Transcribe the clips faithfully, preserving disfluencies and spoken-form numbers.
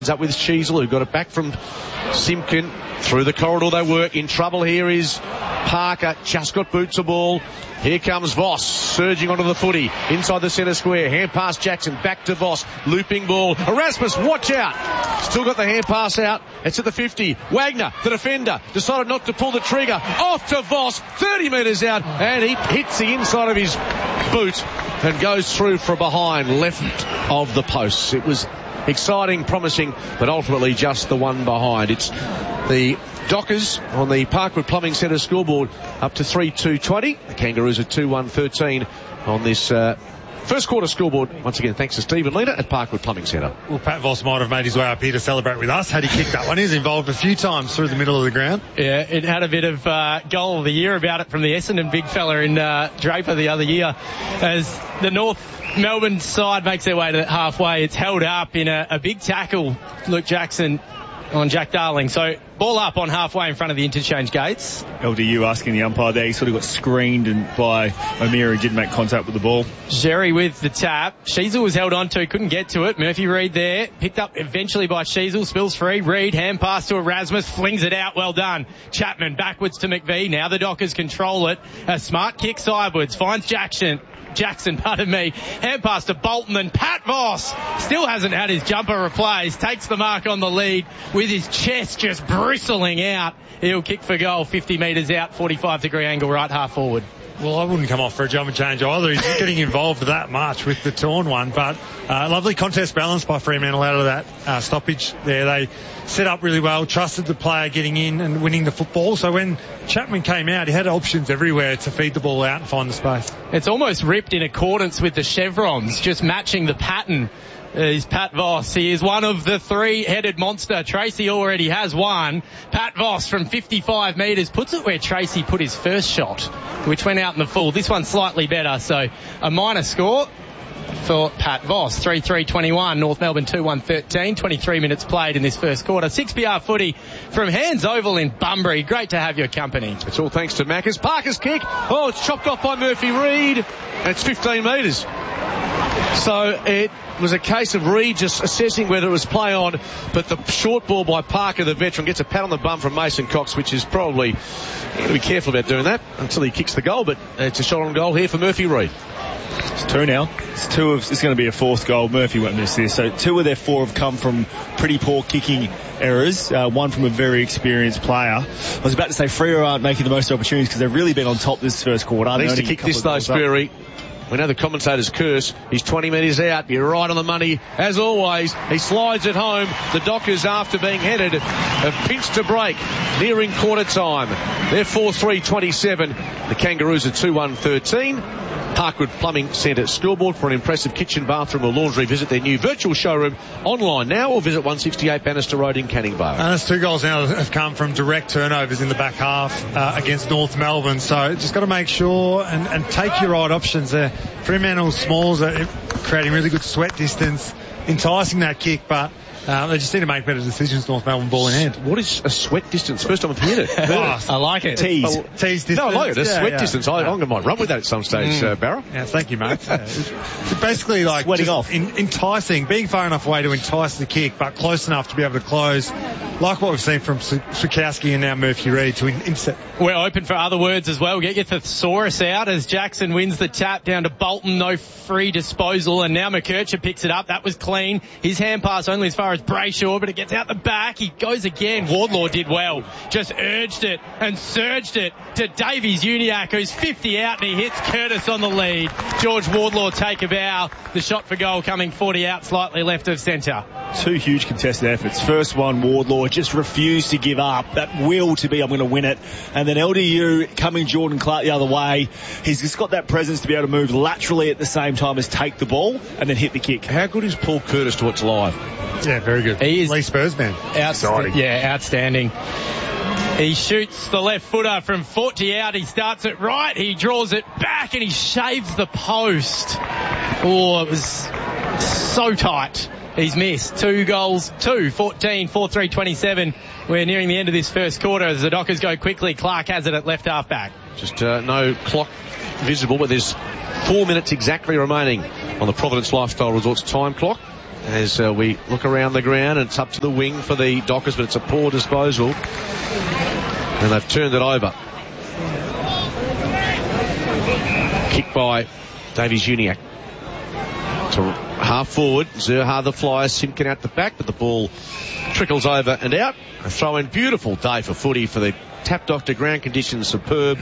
Up with Sheasel, who got it back from Simpkin. Through the corridor they work. In trouble here is Parker. Just got boots a ball. Here comes Voss, surging onto the footy. Inside the centre square. Hand pass Jackson. Back to Voss. Looping ball. Erasmus, watch out. Still got the hand pass out. It's at the fifty. Wagner, the defender, decided not to pull the trigger. Off to Voss. thirty metres out. And he hits the inside of his boot and goes through from behind. Left of the posts. It was exciting, promising, but ultimately just the one behind. It's the Dockers on the Parkwood Plumbing Centre scoreboard up to three two twenty. The Kangaroos are two one thirteen on this uh, first quarter scoreboard. Once again, thanks to Stephen Lena at Parkwood Plumbing Centre. Well, Pat Voss might have made his way up here to celebrate with us had he kicked that one. He's involved a few times through the middle of the ground. Yeah, it had a bit of uh, goal of the year about it from the Essendon big fella in uh, Draper the other year. As the North Melbourne side makes their way to halfway, it's held up in a, a big tackle, Luke Jackson on Jack Darling. So ball up on halfway in front of the interchange gates. L D U asking the umpire there. He sort of got screened and by O'Meara, didn't make contact with the ball. Jerry with the tap. Sheasel was held on to, couldn't get to it. Murphy Reid there, picked up eventually by Sheasel, spills free. Reid, hand pass to Erasmus, flings it out, well done. Chapman backwards to McVie. Now the Dockers control it. A smart kick sidewards, finds Jackson. Jackson, pardon me, hand pass to Bolton, and Pat Voss still hasn't had his jumper replaced, takes the mark on the lead with his chest just bristling out. He'll kick for goal, fifty metres out, forty-five degree angle right half forward. Well, I wouldn't come off for a jump and change either. He's not getting involved that much with the torn one, but uh, lovely contest balance by Fremantle out of that uh, stoppage there. They set up really well, trusted the player getting in and winning the football. So when Chapman came out, he had options everywhere to feed the ball out and find the space. It's almost ripped in accordance with the chevrons, just matching the pattern. Is Pat Voss. He is one of the three-headed monster. Tracy already has one. Pat Voss from fifty-five metres puts it where Tracy put his first shot, which went out in the full. This one's slightly better, so a minor score for Pat Voss. three three twenty-one, North Melbourne two one thirteen, twenty-three minutes played in this first quarter. six P R footy from Hands Oval in Bunbury. Great to have your company. It's all thanks to Maccas. Parker's kick. Oh, it's chopped off by Murphy Reid. And it's fifteen metres. So it was a case of Reid just assessing whether it was play on, but the short ball by Parker, the veteran, gets a pat on the bum from Mason Cox, which is probably, you got to be careful about doing that until he kicks the goal, but it's a shot on goal here for Murphy Reid. It's two now. It's two of, it's going to be a fourth goal. Murphy won't miss this. So two of their four have come from pretty poor kicking errors. Uh, one from a very experienced player. I was about to say Freo aren't making the most opportunities because they've really been on top this first quarter. Needs to kick this though, Spurry. We know the commentator's curse. He's twenty metres out. You're right on the money. As always, he slides it home. The Dockers, after being headed, have pinched a break. Nearing quarter time. They're four three twenty-seven. The Kangaroos are two one thirteen. Parkwood Plumbing Centre scoreboard. For an impressive kitchen, bathroom or laundry, visit their new virtual showroom online now or visit one sixty-eight Bannister Road in Canning Vale. And those two goals now have come from direct turnovers in the back half uh, against North Melbourne. So just got to make sure and, and take your right options there. Fremantle Smalls are creating really good sweat distance, enticing that kick, but Uh, they just need to make better decisions. North Melbourne ball in hand. What is a sweat distance? First time I've heard it. Oh, I like it. Tease. Oh, tease distance. No, I like it. A yeah, sweat yeah. distance. I, I'm going to run with that at some stage, mm. uh, Barra. Yeah, thank you, mate. Yeah. It's basically like sweating off, in, enticing, being far enough away to entice the kick, but close enough to be able to close, like what we've seen from Sukowski and now Murphy Reid to intercept. We're open for other words as well. Get your thesaurus out as Jackson wins the tap down to Bolton. No free disposal, and now McKercher picks it up. That was clean. His hand pass only as far as Brayshaw, but it gets out the back. He goes again. Wardlaw did well. Just urged it and surged it to Davies Uniacke, who's fifty out, and he hits Curtis on the lead. George Wardlaw take a bow. The shot for goal coming forty out, slightly left of centre. Two huge contested efforts. First one, Wardlaw just refused to give up. That will to be, I'm going to win it. And then L D U coming Jordan Clark the other way. He's just got that presence to be able to move laterally at the same time as take the ball and then hit the kick. How good is Paul Curtis to watch live? Yeah, very good. He is Lee Spurs man. Outstanding. Yeah, outstanding. He shoots the left footer from forty out. He starts it right. He draws it back and he shaves the post. Oh, it was so tight. He's missed. Two goals, two, fourteen, four three twenty-seven. We're nearing the end of this first quarter as the Dockers go quickly. Clark has it at left half back. Just uh, no clock visible, but there's four minutes exactly remaining on the Providence Lifestyle Resorts time clock. as uh, we look around the ground, and it's up to the wing for the Dockers, but it's a poor disposal. And they've turned it over. Kick by Davies Uniacke. To half forward, Zerha the flyer, Simpkin out the back, but the ball trickles over and out. A throw in, beautiful day for footy for the Tap Doctor, ground conditions superb.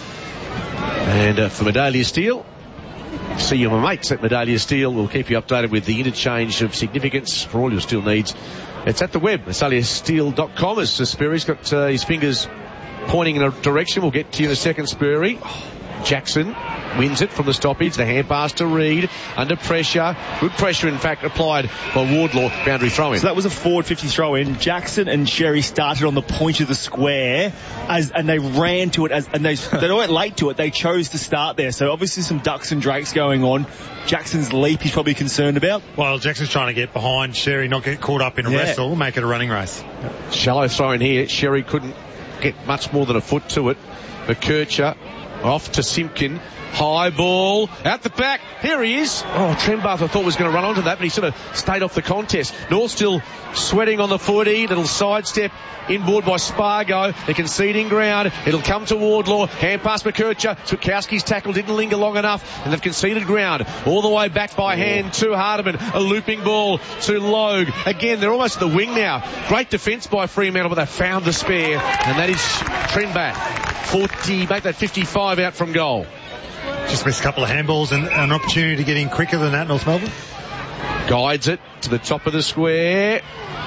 And uh, for Medallia Steel, see your mates at Medallia Steel. We'll keep you updated with the interchange of significance for all your steel needs. It's at the web, medallia steel dot com, as Sperry's got uh, his fingers pointing in a direction. We'll get to you in a second, Sperry. Jackson wins it from the stoppage. The hand pass to Reid. Under pressure. Good pressure, in fact, applied by Wardlaw. Boundary throw-in. So that was a forward fifty throw-in. Jackson and Sherry started on the point of the square, as and they ran to it, as and they they weren't late to it. They chose to start there. So obviously some ducks and drakes going on. Jackson's leap he's probably concerned about. Well, Jackson's trying to get behind Sherry, not get caught up in a yeah. wrestle, make it a running race. Shallow throw-in here. Sherry couldn't get much more than a foot to it. McKercher off to Simpkin. High ball out the back. Here he is. Oh, Trembath I thought was going to run onto that, but he sort of stayed off the contest. North still sweating on the footy. Little sidestep inboard by Spargo. They're conceding ground. It'll come to Wardlaw. Hand pass McKercher. Switkowski's tackle didn't linger long enough, and they've conceded ground. All the way back by hand to Hardiman. A looping ball to Logue. Again, they're almost at the wing now. Great defence by Fremantle, but they found the spare, and that is Trembath. forty, make that fifty-five out from goal. Just missed a couple of handballs and an opportunity to get in quicker than that, North Melbourne. Guides it to the top of the square.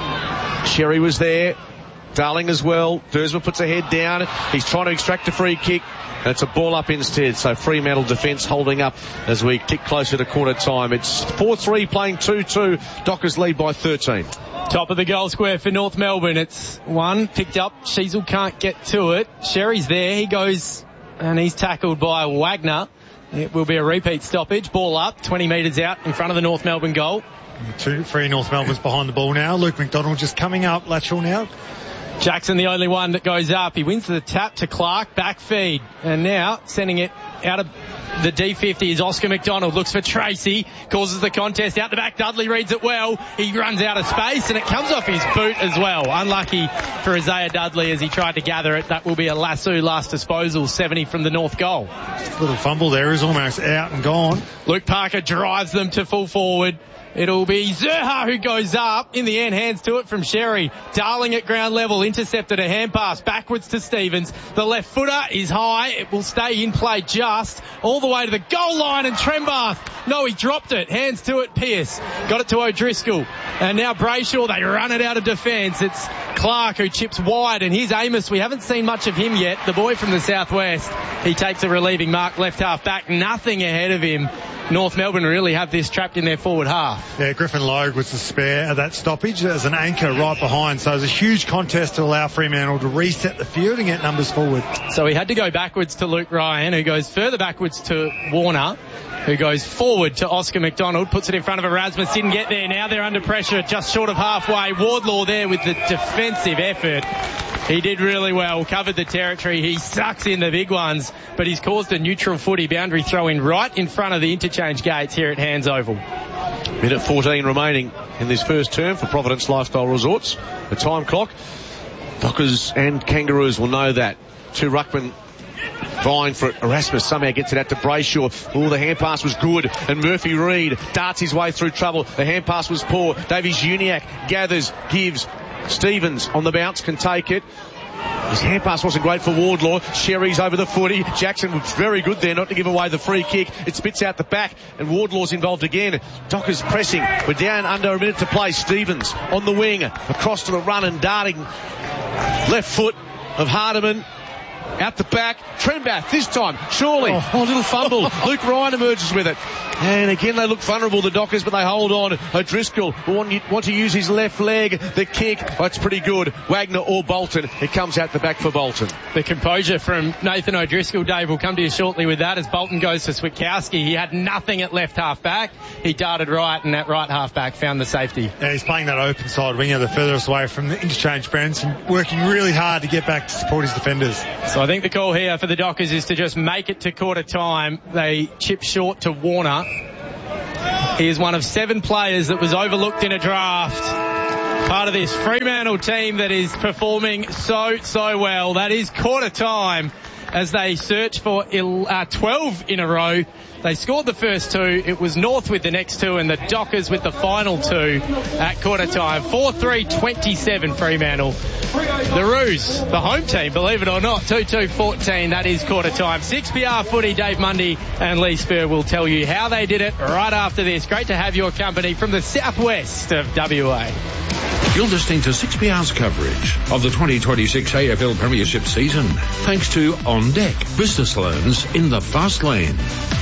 Sherry was there. Darling as well. Dersma puts a head down. He's trying to extract a free kick. And it's a ball up instead. So Fremantle defence holding up as we tick closer to quarter time. It's four three playing two two. Dockers lead by thirteen. Top of the goal square for North Melbourne. It's one picked up. Sheasel can't get to it. Sherry's there. He goes and he's tackled by Wagner. It will be a repeat stoppage. Ball up, twenty metres out in front of the North Melbourne goal. Two, three North Melbourne's behind the ball now. Luke McDonald just coming up, lateral now. Jackson the only one that goes up. He wins the tap to Clark, back feed. And now sending it out of the D fifty is Oscar McDonald. Looks for Tracy, causes the contest out the back. Dudley reads it well. He runs out of space and it comes off his boot as well. Unlucky for Isaiah Dudley as he tried to gather it. That will be a lasso last disposal, seventy from the North goal. Little fumble there, is almost out and gone. Luke Parker drives them to full forward. It'll be Zerha who goes up. In the end, hands to it from Sherry. Darling at ground level, intercepted a hand pass backwards to Stevens. The left footer is high. It will stay in play just all the way to the goal line, and Trembath. No, he dropped it. Hands to it, Pearce. Got it to O'Driscoll. And now Brayshaw, they run it out of defence. It's Clark who chips wide, and here's Amos. We haven't seen much of him yet. The boy from the southwest. He takes a relieving mark, left half back. Nothing ahead of him. North Melbourne really have this trapped in their forward half. Yeah, Griffin Logue was the spare at that stoppage as an anchor right behind. So it was a huge contest to allow Fremantle to reset the field and get numbers forward. So he had to go backwards to Luke Ryan, who goes further backwards to Warner, who goes forward to Oscar McDonald, puts it in front of Erasmus, didn't get there. Now they're under pressure, just short of halfway. Wardlaw there with the defensive effort. He did really well, covered the territory. He sucks in the big ones, but he's caused a neutral footy boundary throw in right in front of the interchange gates here at Hands Oval. Minute fourteen remaining in this first term for Providence Lifestyle Resorts. The time clock. Dockers and Kangaroos will know that. Two ruckmen vying for it. Erasmus somehow gets it out to Brayshaw. Oh, the hand pass was good. And Murphy Reid darts his way through trouble. The hand pass was poor. Davies Uniacke gathers, gives. Stevens on the bounce can take it. His hand pass wasn't great for Wardlaw. Sherry's over the footy. Jackson was very good there not to give away the free kick. It spits out the back and Wardlaw's involved again. Dockers pressing. We're down under a minute to play. Stevens on the wing. Across to the run and darting. Left foot of Hardiman. Out the back. Trembath this time. Surely. Oh, oh little fumble. Luke Ryan emerges with it. And again they look vulnerable, the Dockers, but they hold on. O'Driscoll want, want to use his left leg. The kick. Oh, it's pretty good. Wagner or Bolton. It comes out the back for Bolton. The composure from Nathan O'Driscoll, Dave, will come to you shortly with that as Bolton goes to Switkowski. He had nothing at left half back. He darted right and that right half back found the safety. Yeah, he's playing that open side winger, the furthest away from the interchange fence, and working really hard to get back to support his defenders. So I think the call here for the Dockers is to just make it to quarter time. They chip short to Warner. He is one of seven players that was overlooked in a draft. Part of this Fremantle team that is performing so, so well. That is quarter time as they search for uh, twelve in a row. They scored the first two. It was North with the next two and the Dockers with the final two at quarter time. four three twenty-seven Fremantle. The Roos, the home team, believe it or not, two two fourteen. That is quarter time. six P R footy, Dave Mundy and Lee Spur will tell you how they did it right after this. Great to have your company from the southwest of W A. You're listening to six P R's coverage of the twenty twenty-six A F L Premiership season, thanks to On Deck, business loans in the fast lane.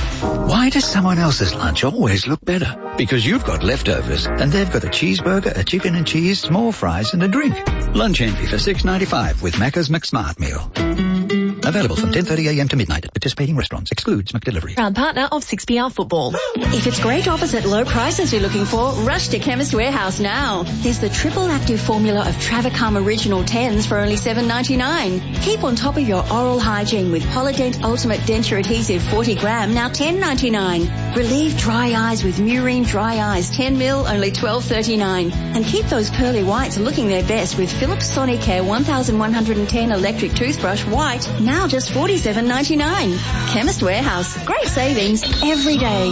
Why does someone else's lunch always look better? Because you've got leftovers and they've got a cheeseburger, a chicken and cheese, small fries and a drink. Lunch envy for six ninety-five with Macca's McSmart Meal. Available from ten thirty a m to midnight at participating restaurants. Excludes McDelivery. Proud partner of six P R Football. If it's great offers at low prices you're looking for, rush to Chemist Warehouse now. There's the triple active formula of Travacom Original tens for only seven ninety-nine. Keep on top of your oral hygiene with Polydent Ultimate Denture Adhesive forty gram, now ten ninety-nine. Relieve dry eyes with Murine Dry Eyes ten mil, only twelve thirty-nine. And keep those pearly whites looking their best with Philips Sonicare eleven ten electric toothbrush white, now just forty-seven ninety-nine. Chemist Warehouse. Great savings every day.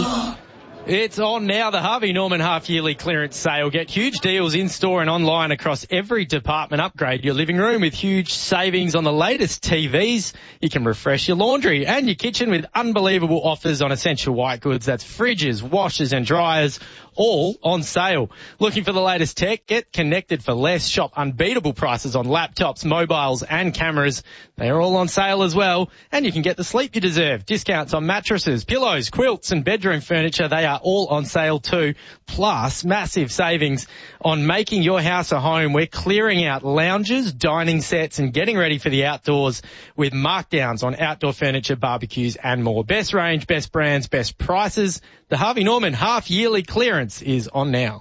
It's on now, the Harvey Norman half-yearly clearance sale. Get huge deals in-store and online across every department. Upgrade your living room with huge savings on the latest T Vs. You can refresh your laundry and your kitchen with unbelievable offers on essential white goods. That's fridges, washers and dryers, all on sale. Looking for the latest tech? Get connected for less. Shop unbeatable prices on laptops, mobiles and cameras. They are all on sale as well. And you can get the sleep you deserve. Discounts on mattresses, pillows, quilts and bedroom furniture. They are all on sale too. Plus, massive savings on making your house a home. We're clearing out lounges, dining sets and getting ready for the outdoors with markdowns on outdoor furniture, barbecues and more. Best range, best brands, best prices. The Harvey Norman half-yearly clearance is on now.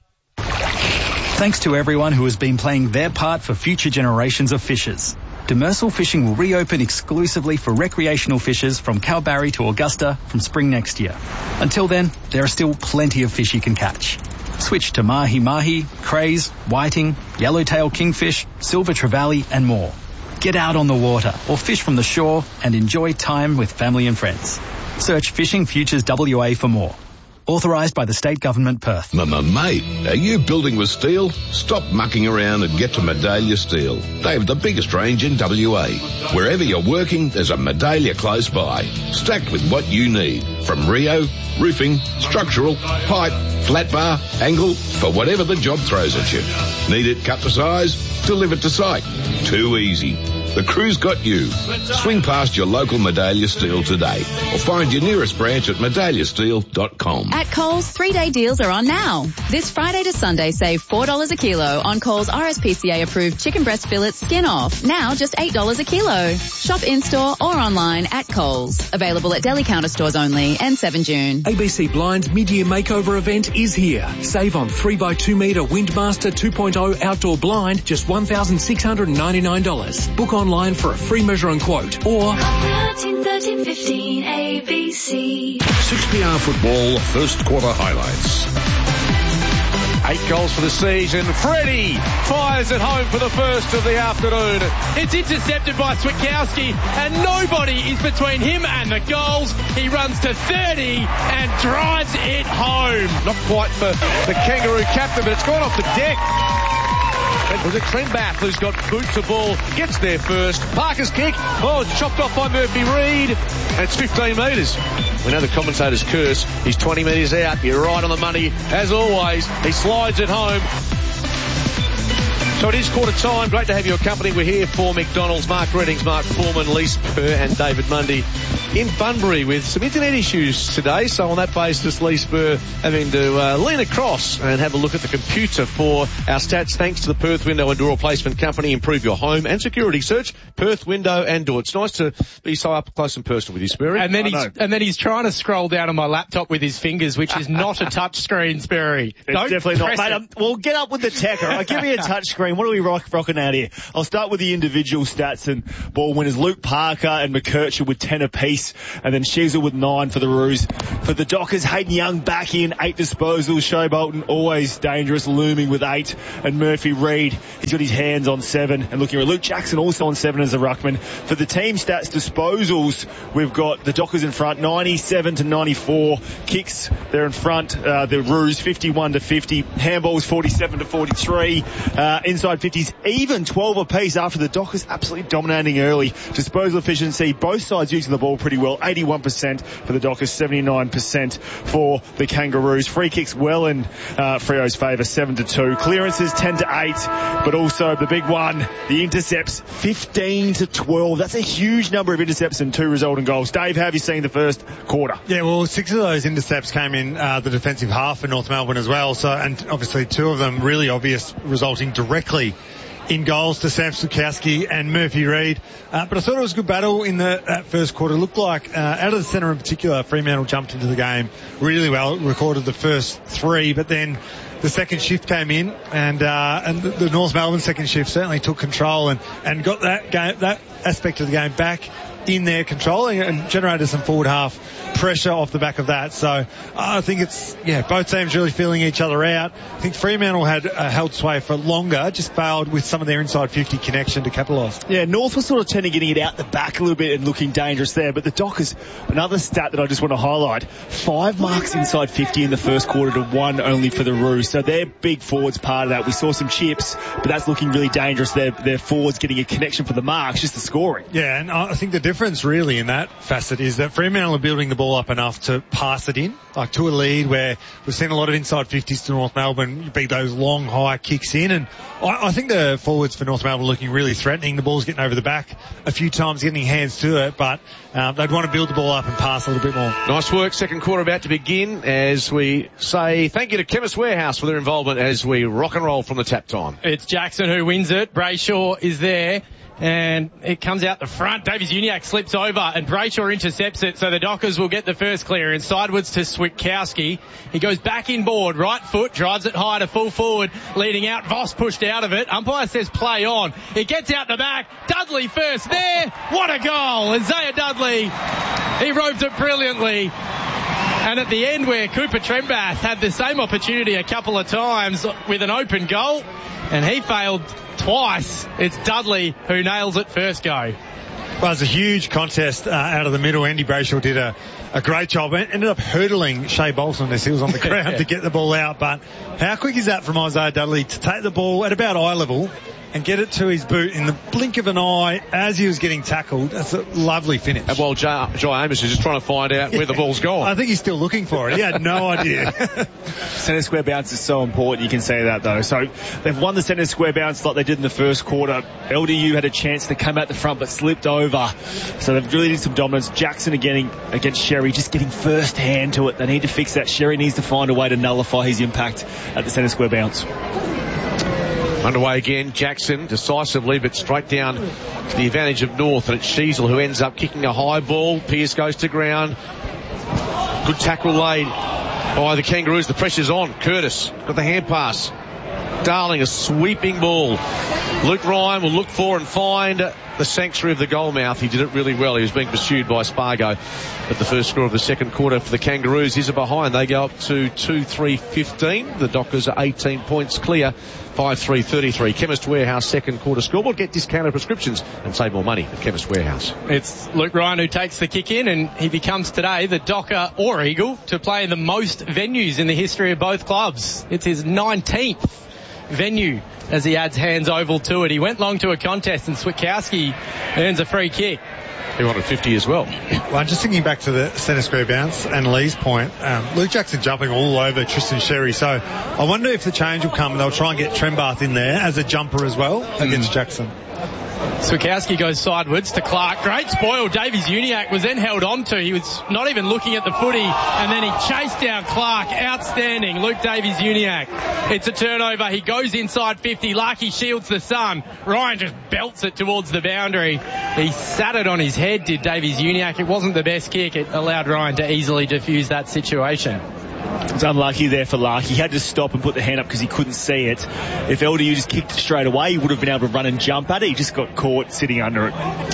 Thanks to everyone who has been playing their part for future generations of fishers. Demersal Fishing will reopen exclusively for recreational fishers from Kalbarri to Augusta from spring next year. Until then, there are still plenty of fish you can catch. Switch to mahi-mahi, crays, whiting, yellowtail kingfish, silver trevally and more. Get out on the water or fish from the shore and enjoy time with family and friends. Search Fishing Futures W A for more. Authorised by the State Government, Perth. Mama, mate, are you building with steel? Stop mucking around and get to Medallia Steel. They have the biggest range in W A. Wherever you're working, there's a Medallia close by, stacked with what you need. From Rio, roofing, structural, pipe, flat bar, angle, for whatever the job throws at you. Need it cut to size? Delivered to site. Too easy. The crew's got you. Swing past your local Medallia Steel today or find your nearest branch at medallia steel dot com. At Coles, three-day deals are on now. This Friday to Sunday, save four dollars a kilo on Coles R S P C A-approved chicken breast fillet skin off. Now just eight dollars a kilo. Shop in-store or online at Coles. Available at deli counter stores only and seven June. A B C Blind's mid-year makeover event is here. Save on three by two metre Windmaster two point oh outdoor blind, just one thousand six hundred ninety-nine dollars. Book online for a free measure and quote or thirteen thirteen fifteen A B C. six P R Football first quarter highlights. Eight goals for the season. Freddie fires at home for the first of the afternoon. It's intercepted by Switkowski and nobody is between him and the goals. He runs to thirty and drives it home. Not quite for the Kangaroo captain, but it's gone off the deck. It was a Trent Bath who's got boots the ball, gets there first. Parker's kick, oh, it's chopped off by Murphy Reid, and it's fifteen metres. We know the commentator's curse. He's twenty metres out. You're right on the money. As always, he slides it home. So it is quarter time. Great to have your company. We're here for McDonald's. Mark Reddings, Mark Foreman, Lee Spur and David Mundy in Bunbury with some internet issues today. So on that basis, Lee Spur having to uh, lean across and have a look at the computer for our stats. Thanks to the Perth Window and Door Replacement Company. Improve your home and security. Search Perth Window and Door. It's nice to be so up close and personal with you, Spurry. And then he's and then he's trying to scroll down on my laptop with his fingers, which is not a touch screen, Spurry. It's Don't definitely not, mate. Um, well, get up with the tech. All right? Give me a touch screen. screen. What are we rock, rocking out here? I'll start with the individual stats and ball winners. Luke Parker and McKercher with ten apiece, and then Sheasel with nine for the Roos. For the Dockers, Hayden Young back in, eight disposals. Showbolton always dangerous, looming with eight. And Murphy Reid, he's got his hands on seven. And looking at Luke Jackson also on seven as a ruckman. For the team stats disposals, we've got the Dockers in front, ninety-seven to ninety-four. Kicks, they're in front. Uh, the Roos, fifty-one to fifty. Handballs, forty-seven to forty-three. Uh, inside fifties, even twelve apiece after the Dockers absolutely dominating early. Disposal efficiency, both sides using the ball pretty well. eighty-one percent for the Dockers, seventy-nine percent for the Kangaroos. Free kicks well in uh, Freo's favour, seven to two. Clearances, ten to eight. But also the big one, the intercepts, fifteen to twelve. That's a huge number of intercepts and two resulting goals. Dave, how have you seen the first quarter? Yeah, well, six of those intercepts came in uh, the defensive half for North Melbourne as well. So, and obviously two of them really obvious, resulting directly in goals to Sam Sukowski and Murphy Reid. Uh, but I thought it was a good battle in the that first quarter. It looked like, uh, out of the centre in particular, Fremantle jumped into the game really well, recorded the first three, but then the second shift came in, and uh, and the, the North Melbourne second shift certainly took control and, and got that game, that aspect of the game back in their control and generated some forward half pressure off the back of that. So I think it's, yeah, both teams really feeling each other out. I think Fremantle had uh, held sway for longer, just failed with some of their inside fifty connection to capitalise. Yeah, North was sort of tending getting it out the back a little bit and looking dangerous there, but the Dockers, another stat that I just want to highlight, five marks inside fifty in the first quarter to one only for the Roos. So their big forwards part of that. We saw some chips, but that's looking really dangerous. Their, their forwards getting a connection for the marks, just the scoring. Yeah, and I think the difference really in that facet is that Fremantle are building the ball up enough to pass it in, like to a lead where we've seen a lot of inside fifties to North Melbourne, be those long high kicks in, and I, I think the forwards for North Melbourne are looking really threatening. The ball's getting over the back a few times, getting hands to it, but um, they'd want to build the ball up and pass a little bit more. Nice work. Second quarter about to begin as we say thank you to Chemist Warehouse for their involvement as we rock and roll from the tap time. It's Jackson who wins it. Brayshaw is there. And it comes out the front. Davies Uniacke slips over and Brayshaw intercepts it, so the Dockers will get the first clearance. Sidewards to Switkowski. He goes back inboard, right foot, drives it high to full forward, leading out. Voss pushed out of it. Umpire says play on. It gets out the back. Dudley first there. What a goal. Isaiah Dudley, he roved it brilliantly. And at the end where Cooper Trembath had the same opportunity a couple of times with an open goal, and he failed twice, it's Dudley who nails it first go. Well, it's a huge contest uh, out of the middle. Andy Brayshaw did a, a great job. Ended up hurdling Shea Bolton as he was on the ground yeah. to get the ball out. But how quick is that from Isaiah Dudley to take the ball at about eye level and get it to his boot in the blink of an eye as he was getting tackled? That's a lovely finish. And while Jai Amos is just trying to find out where the ball's gone. I think he's still looking for it. He had no idea. Centre square bounce is so important, you can say that though. So they've won the centre square bounce like they did in the first quarter. L D U had a chance to come out the front but slipped over. So they've really did some dominance. Jackson again against Sherry, just getting first hand to it. They need to fix that. Sherry needs to find a way to nullify his impact at the centre square bounce. Underway again, Jackson decisively, but straight down to the advantage of North, and it's Sheasel who ends up kicking a high ball. Pearce goes to ground. Good tackle laid by the Kangaroos. The pressure's on. Curtis got the hand pass. Darling, a sweeping ball. Luke Ryan will look for and find the sanctuary of the goal mouth. He did it really well. He was being pursued by Spargo at the first score of the second quarter for the Kangaroos. Is behind. They go up to two three fifteen. The Dockers are eighteen points clear. five three thirty-three. Chemist Warehouse second quarter scoreboard. Get discounted prescriptions and save more money at Chemist Warehouse. It's Luke Ryan who takes the kick in, and he becomes today the Docker or Eagle to play in the most venues in the history of both clubs. It's his nineteenth venue as he adds Hands Oval to it. He went long to a contest and Switkowski earns a free kick. He wanted fifty as well. Well, I'm just thinking back to the centre square bounce and Lee's point. Um, Luke Jackson jumping all over Tristan Sherry. So I wonder if the change will come and they'll try and get Trembath in there as a jumper as well against mm. Jackson. Switkowski goes sidewards to Clark. Great spoil. Davies Uniacke was then held on to. He was not even looking at the footy, and then he chased down Clark. Outstanding. Luke Davies Uniacke. It's a turnover. He goes inside fifty. Larky shields the sun. Ryan just belts it towards the boundary. He sat it on his head, did Davies Uniacke. It wasn't the best kick. It allowed Ryan to easily defuse that situation. It's unlucky there for Lark. He had to stop and put the hand up because he couldn't see it. If L D U just kicked it straight away, he would have been able to run and jump at it. He just got caught sitting under it.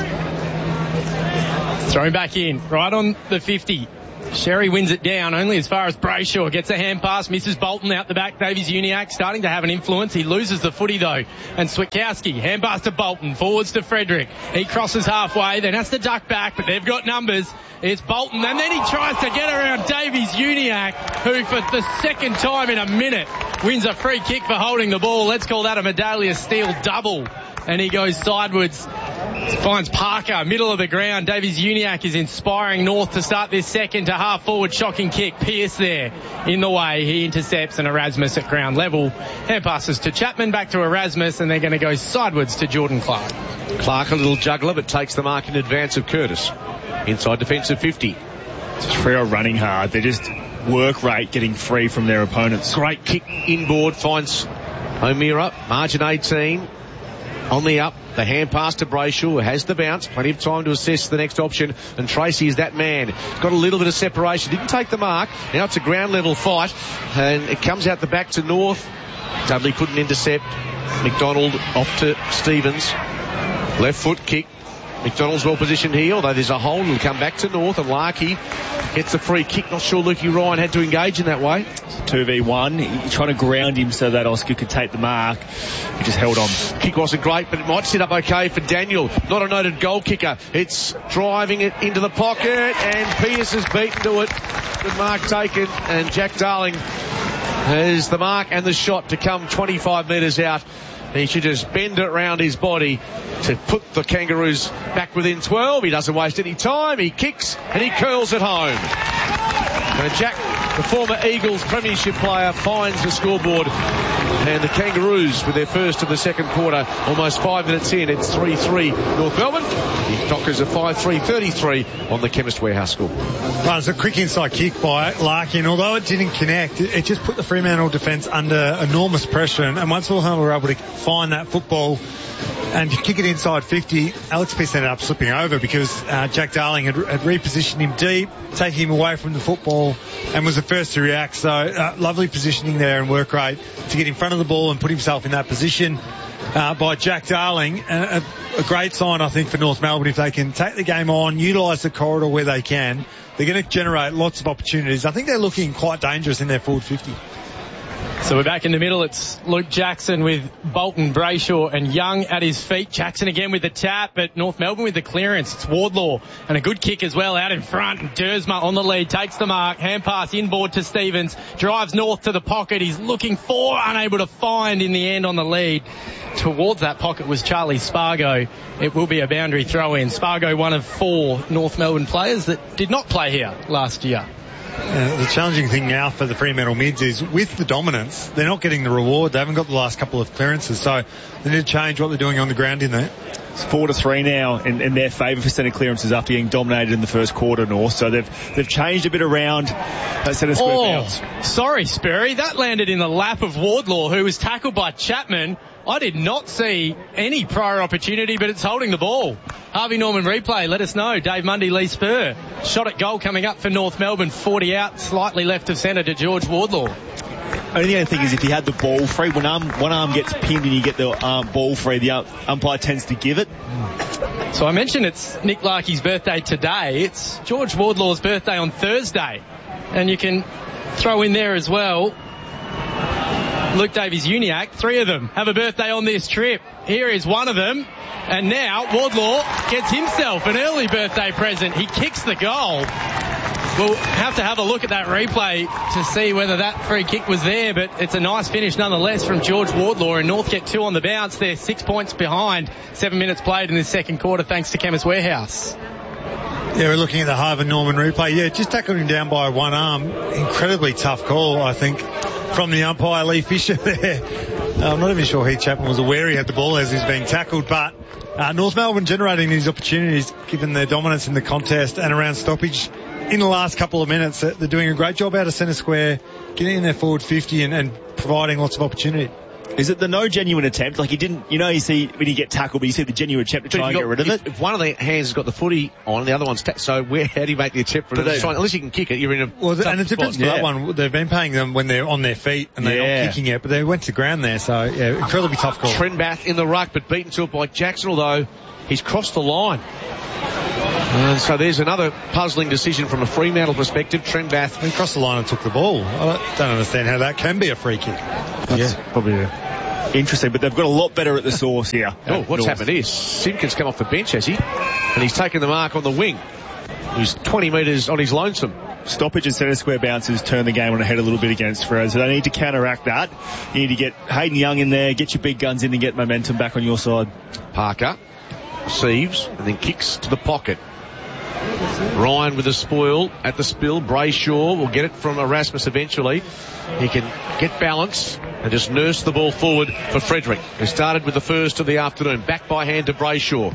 Throwing back in, right on the fifty. Sherry wins it down only as far as Brayshaw. Gets a hand pass, misses Bolton out the back. Davies Uniacke starting to have an influence. He loses the footy though. And Switkowski, hand pass to Bolton, forwards to Frederick. He crosses halfway, then has to duck back, but they've got numbers. It's Bolton, and then he tries to get around Davies Uniacke, who for the second time in a minute wins a free kick for holding the ball. Let's call that a Medallia Steele double. And he goes sidewards, finds Parker, middle of the ground. Davies Uniacke is inspiring North to start this second to half forward. Shocking kick. Pearce there in the way. He intercepts, and Erasmus at ground level. Hand passes to Chapman, back to Erasmus, and they're going to go sidewards to Jordan Clark. Clark a little juggler, but takes the mark in advance of Curtis. Inside defensive fifty. Freo running hard. They're just work rate getting free from their opponents. Great kick inboard, finds O'Meara, margin eighteen. On the up, the hand pass to Brayshaw, who has the bounce. Plenty of time to assess the next option. And Tracy is that man. Got a little bit of separation. Didn't take the mark. Now it's a ground level fight. And it comes out the back to North. Dudley couldn't intercept. McDonald off to Stevens. Left foot kick. McDonald's well positioned here, although there's a hole. It'll come back to North, and Larkey gets a free kick. Not sure Lukey Ryan had to engage in that way. two v one. He trying to ground him so that Oscar could take the mark. He just held on. Kick wasn't great, but it might set up okay for Daniel. Not a noted goal kicker. It's driving it into the pocket, and Pearce has beaten to it. Good mark taken, and Jack Darling has the mark and the shot to come twenty-five metres out. He should just bend it around his body to put the Kangaroos back within twelve. He doesn't waste any time. He kicks and he curls it home. And Jack, the former Eagles premiership player, finds the scoreboard. And the Kangaroos with their first of the second quarter, almost five minutes in. It's three three North Melbourne. The Dockers are five three thirty-three on the Chemist Warehouse score. Right, it's a quick inside kick by Larkin. Although it didn't connect, it, it just put the Fremantle defence under enormous pressure. And, and once Wolverhampton were able to find that football and kick it inside fifty, Alex Pearce ended up slipping over because uh, Jack Darling had, had repositioned him deep, taking him away from the football, and was the first to react. So uh, lovely positioning there and work rate to get in front of the ball and put himself in that position uh, by Jack Darling. A, a great sign, I think, for North Melbourne. If they can take the game on, utilise the corridor where they can, they're going to generate lots of opportunities. I think they're looking quite dangerous in their forward fifty. So we're back in the middle. It's Luke Jackson with Bolton, Brayshaw and Young at his feet. Jackson again with the tap, but North Melbourne with the clearance. It's Wardlaw and a good kick as well out in front. And Dersma on the lead, takes the mark. Hand pass inboard to Stevens. Drives North to the pocket. He's looking for, unable to find in the end on the lead. Towards that pocket was Charlie Spargo. It will be a boundary throw in. Spargo, one of four North Melbourne players that did not play here last year. Uh, the challenging thing now for the Fremantle mids is with the dominance, they're not getting the reward. They haven't got the last couple of clearances, so they need to change what they're doing on the ground in there. It's four to three now in, in their favour for centre clearances after getting dominated in the first quarter, North. So they've they've changed a bit around that centre square oh, bounce. Sorry, Sperry. That landed in the lap of Wardlaw, who was tackled by Chapman. I did not see any prior opportunity, but it's holding the ball. Harvey Norman replay, let us know. Dave Mundy, Lee Spur. Shot at goal coming up for North Melbourne. forty out, slightly left of centre to George Wardlaw. Only other thing is if you had the ball free, when arm, one arm gets pinned and you get the um, ball free, the umpire tends to give it. So I mentioned it's Nick Larkey's birthday today. It's George Wardlaw's birthday on Thursday. And you can throw in there as well Luke Davies Uniacke. Three of them have a birthday on this trip. Here is one of them. And now Wardlaw gets himself an early birthday present. He kicks the goal. We'll have to have a look at that replay to see whether that free kick was there, but it's a nice finish nonetheless from George Wardlaw, and North get two on the bounce. They're six points behind. Seven minutes played in this second quarter thanks to Chemist Warehouse. Yeah, we're looking at the Harvard Norman replay. Yeah, just tackled him down by one arm. Incredibly tough call, I think, from the umpire, Lee Fisher there. I'm not even sure Heath Chapman was aware he had the ball as he's being tackled, but uh, North Melbourne generating these opportunities given their dominance in the contest and around stoppage in the last couple of minutes. They're doing a great job out of centre square, getting in their forward fifty and, and providing lots of opportunity. Is it the no genuine attempt? Like he didn't, you know, you see when you get tackled, but you see the genuine attempt to try and got, get rid of if, it. If one of the hands has got the footy on, the other one's ta- so where how do you make the attempt for it? They, trying, unless you can kick it, you're in a well, tough and the difference spot. for Yeah. that one, they've been paying them when they're on their feet and they're Yeah. not kicking it, but they went to ground there, so yeah, incredibly tough call. Trenbath in the ruck, but beaten to it by Jackson, although he's crossed the line. And so there's another puzzling decision from a Fremantle perspective. Trenbath. He crossed the line and took the ball. I don't understand how that can be a free kick. That's yeah. probably a, interesting, but they've got a lot better at the source here. Oh, what's North. happened is Simpkins come off the bench, has he? And he's taken the mark on the wing. He's twenty metres on his lonesome. Stoppage and centre square bounces turn the game on ahead a little bit against Freo, so they need to counteract that. You need to get Hayden Young in there, get your big guns in and get momentum back on your side. Parker receives and then kicks to the pocket. Ryan with the spoil at the spill. Brayshaw will get it from Erasmus eventually. He can get balance and just nurse the ball forward for Frederick, who started with the first of the afternoon. Back by hand to Brayshaw.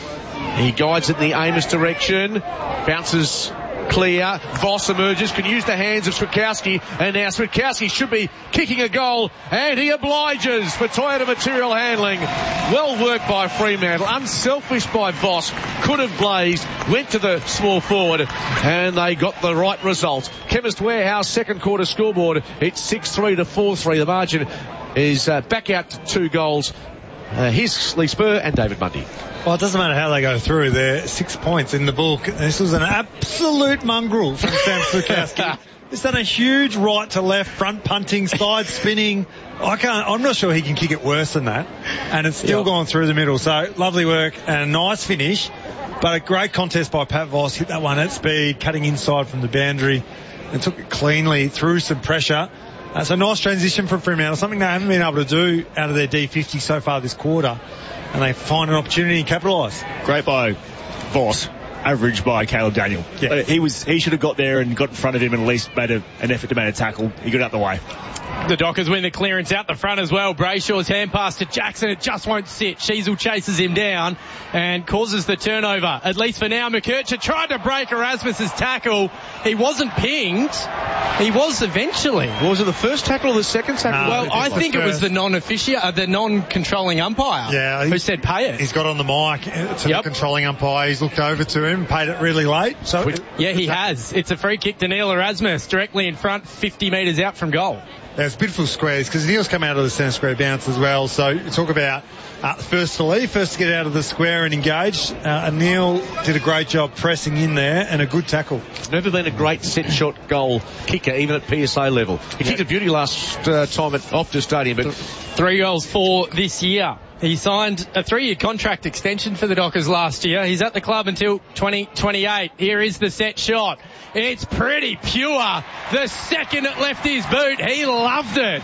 He guides it in the Amos direction. Bounces clear. Voss emerges, can use the hands of Switkowski, and now Switkowski should be kicking a goal, and he obliges for Toyota Material Handling. Well worked by Fremantle. Unselfish by Voss. Could have blazed. Went to the small forward, and they got the right result. Chemist Warehouse second quarter scoreboard. It's six three to four three. The margin is uh, back out to two goals. Uh, here's Lee Spur and David Mundy. Well, it doesn't matter how they go through. They're six points in the book. This was an absolute mongrel from Sam Switkowski. He's done a huge right to left, front punting, side spinning. I can't, I'm not sure he can kick it worse than that. And it's still yep. gone through the middle. So lovely work and a nice finish. But a great contest by Pat Voss. Hit that one at speed, cutting inside from the boundary and took it cleanly through some pressure. That's a nice transition from Fremantle, something they haven't been able to do out of their D fifty so far this quarter. And they find an opportunity and capitalise. Great by Voss. Average by Caleb Daniel. Yeah. Uh, he was, he should have got there and got in front of him and at least made a, an effort to make a tackle. He got out the way. The Dockers win the clearance out the front as well. Brayshaw's hand pass to Jackson. It just won't sit. Sheasel chases him down and causes the turnover. At least for now, McKercher tried to break Erasmus's tackle. He wasn't pinged. He was eventually. Was it the first tackle or the second tackle? No, well, I think it was the non-officia, uh, the non-controlling umpire yeah, who said pay it. He's got on the mic to yep. the controlling umpire. He's looked over to him, paid it really late. So yeah, he has. It's a free kick to Neil Erasmus, directly in front, fifty metres out from goal. There's beautiful squares because Neil's come out of the centre square bounce as well. So you talk about uh, first to leave, first to get out of the square and engage. Uh, and Neil did a great job pressing in there and a good tackle. Never been a great set shot goal kicker, even at P S A level. He kicked a beauty last uh, time at Optus Stadium, but three goals for this year. He signed a three-year contract extension for the Dockers last year. He's at the club until twenty twenty-eight. Here is the set shot. It's pretty pure. The second it left his boot, he loved it.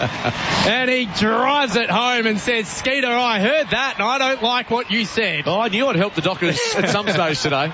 And he drives it home and says, Skeeter, I heard that and I don't like what you said. Oh, I knew I'd help the Dockers at some stage today.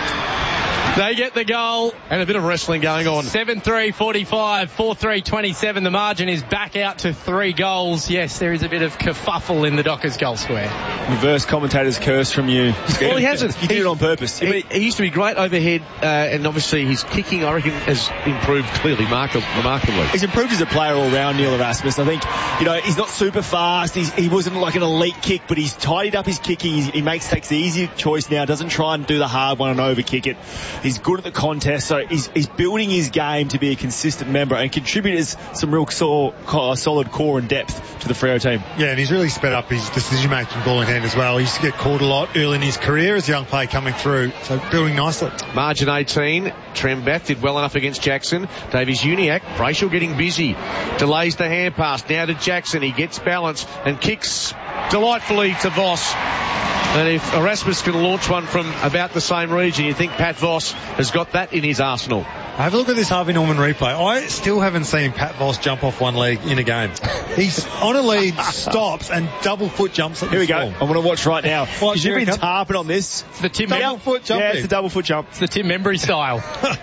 They get the goal. And a bit of wrestling going on. seven three forty-five, four three twenty-seven. The margin is back out to three goals. Yes, there is a bit of kerfuffle in the Dockers goal square. Reverse commentator's curse from you. Well, he hasn't. He did it on purpose. He, he used to be great overhead, uh, and obviously his kicking, I reckon, has improved clearly, remarkably. He's improved as a player all round, Neil Erasmus. I think, you know, he's not super fast. He's, he wasn't like an elite kick, but he's tidied up his kicking. He's, he makes takes the easier choice now. Doesn't try and do the hard one and over kick it. He's good at the contest, so he's, he's building his game to be a consistent member and contributes some real so, uh, solid core and depth to the Freo team. Yeah, and he's really sped up his decision-making ball in hand as well. He used to get caught a lot early in his career as a young player coming through, so building nicely. Margin eighteen, Trenbath did well enough against Jackson. Davies Uniacke, Brayshaw getting busy, delays the hand pass, now to Jackson, he gets balance and kicks delightfully to Voss. And if Erasmus can launch one from about the same region, you think Pat Voss has got that in his arsenal. Have a look at this Harvey Norman replay. I still haven't seen Pat Voss jump off one leg in a game. He's on a lead, stops, and double foot jumps at the Here we ball. go. I want to watch right now. Well, you've been tarping on this. It's the Tim double Mem- foot jump. Yeah, it's the double foot jump. It's the Tim Membry style.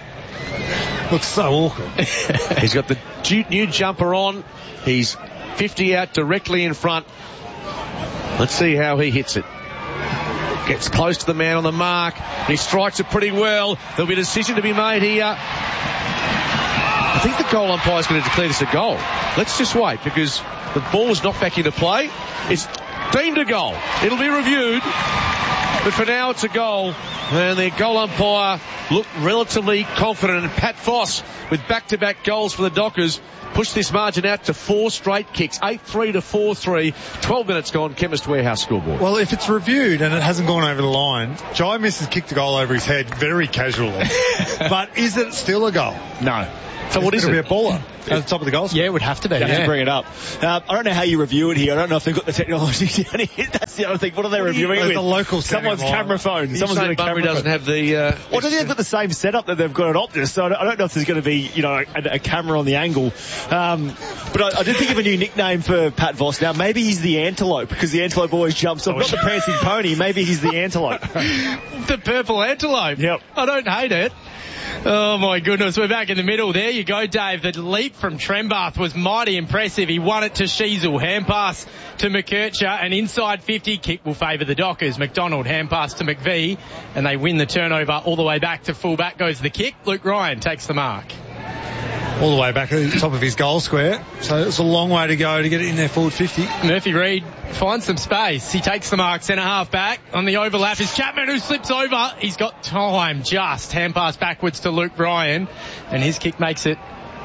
Looks so awkward. He's got the new jumper on. He's fifty out directly in front. Let's see how he hits it. Gets close to the man on the mark. He strikes it pretty well. There'll be a decision to be made here. I think the goal umpire is going to declare this a goal. Let's just wait, because the ball is knocked back into play. It's deemed a goal. It'll be reviewed, but for now it's a goal. And the goal umpire looked relatively confident. And Pat Voss, with back-to-back goals for the Dockers, pushed this margin out to four straight kicks. eight three to four three. twelve minutes gone, Chemist Warehouse scoreboard. Well, if it's reviewed and it hasn't gone over the line, Jai Misses kicked a goal over his head very casually. But is it still a goal? No. So what is it? It'll be a baller at the top of the goal. Yeah, it would have to be. You have yeah. to bring it up. Uh, I don't know how you review it here. I don't know if they've got the technology down here. That's the other thing. What are they reviewing Well, with? the local Someone's setting camera phone. You Someone's got a Bunbury camera doesn't phone. have the... Uh, Well, I think they've got the same setup that they've got at Optus, so I don't, I don't know if there's going to be, you know, a, a camera on the angle. Um, but I, I did think of a new nickname for Pat Voss. Now, maybe he's the antelope, because the antelope always jumps off. Not the prancing pony, maybe he's the antelope. The purple antelope. Yep. I don't hate it. Oh my goodness, we're back in the middle. There you go, Dave. The leap from Trembath was mighty impressive. He won it to Sheasel. Hand pass to McKercher. An inside fifty kick will favour the Dockers. McDonald hand pass to McVie, and they win the turnover all the way back to full back goes the kick. Luke Ryan takes the mark. All the way back at the top of his goal square. So it's a long way to go to get it in there forward fifty. Murphy Reid finds some space. He takes the mark, centre half back. On the overlap is Chapman, who slips over. He's got time just. Hand pass backwards to Luke Bryan, and his kick makes it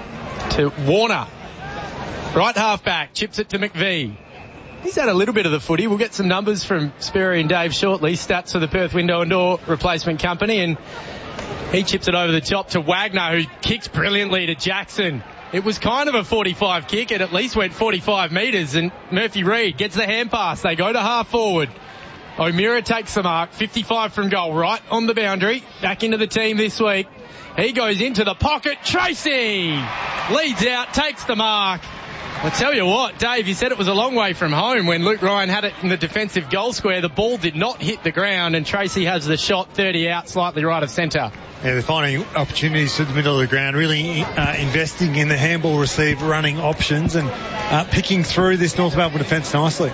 to Warner. Right half back, chips it to McVie. He's had a little bit of the footy. We'll get some numbers from Sperry and Dave shortly. Stats for the Perth Window and Door Replacement Company, and he chips it over the top to Wagner, who kicks brilliantly to Jackson. It was kind of a forty-five kick. It at least went forty-five metres, and Murphy Reid gets the hand pass. They go to half forward. O'Meara takes the mark. fifty-five from goal, right on the boundary. Back into the team this week. He goes into the pocket. Tracy leads out, takes the mark. I tell you what, Dave, you said it was a long way from home when Luke Ryan had it in the defensive goal square. The ball did not hit the ground, and Tracy has the shot thirty out, slightly right of centre. Yeah, they're finding opportunities to the middle of the ground, really uh, investing in the handball receive running options and uh, picking through this North Melbourne defence nicely.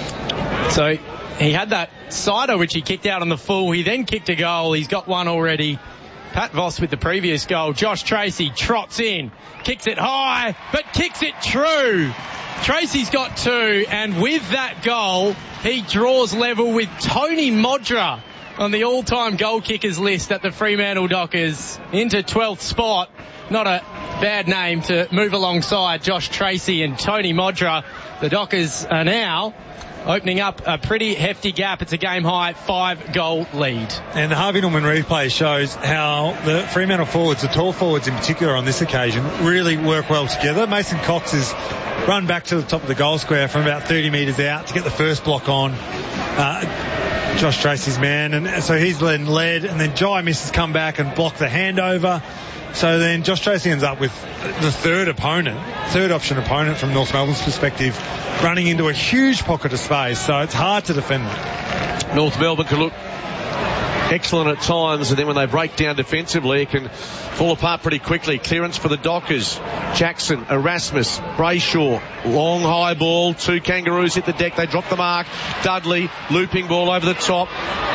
So he had that sider which he kicked out on the full. He then kicked a goal. He's got one already. Pat Voss with the previous goal. Josh Tracy trots in, kicks it high, but kicks it true. Tracy's got two, and with that goal, he draws level with Tony Modra on the all-time goal kickers list at the Fremantle Dockers into twelfth spot. Not a bad name to move alongside Josh Tracy and Tony Modra. The Dockers are now opening up a pretty hefty gap. It's a game-high five-goal lead. And the Harvey Norman replay shows how the Fremantle forwards, the tall forwards in particular on this occasion, really work well together. Mason Cox has run back to the top of the goal square from about thirty metres out to get the first block on uh, Josh Tracy's man. And so he's led and led, and then Jai Misses come back and block the handover. So then Josh Tracy ends up with the third opponent, third option opponent from North Melbourne's perspective, running into a huge pocket of space. So it's hard to defend that. North Melbourne can look excellent at times, and then when they break down defensively, it can fall apart pretty quickly. Clearance for the Dockers. Jackson, Erasmus, Brayshaw, long high ball. Two Kangaroos hit the deck. They drop the mark. Dudley, looping ball over the top.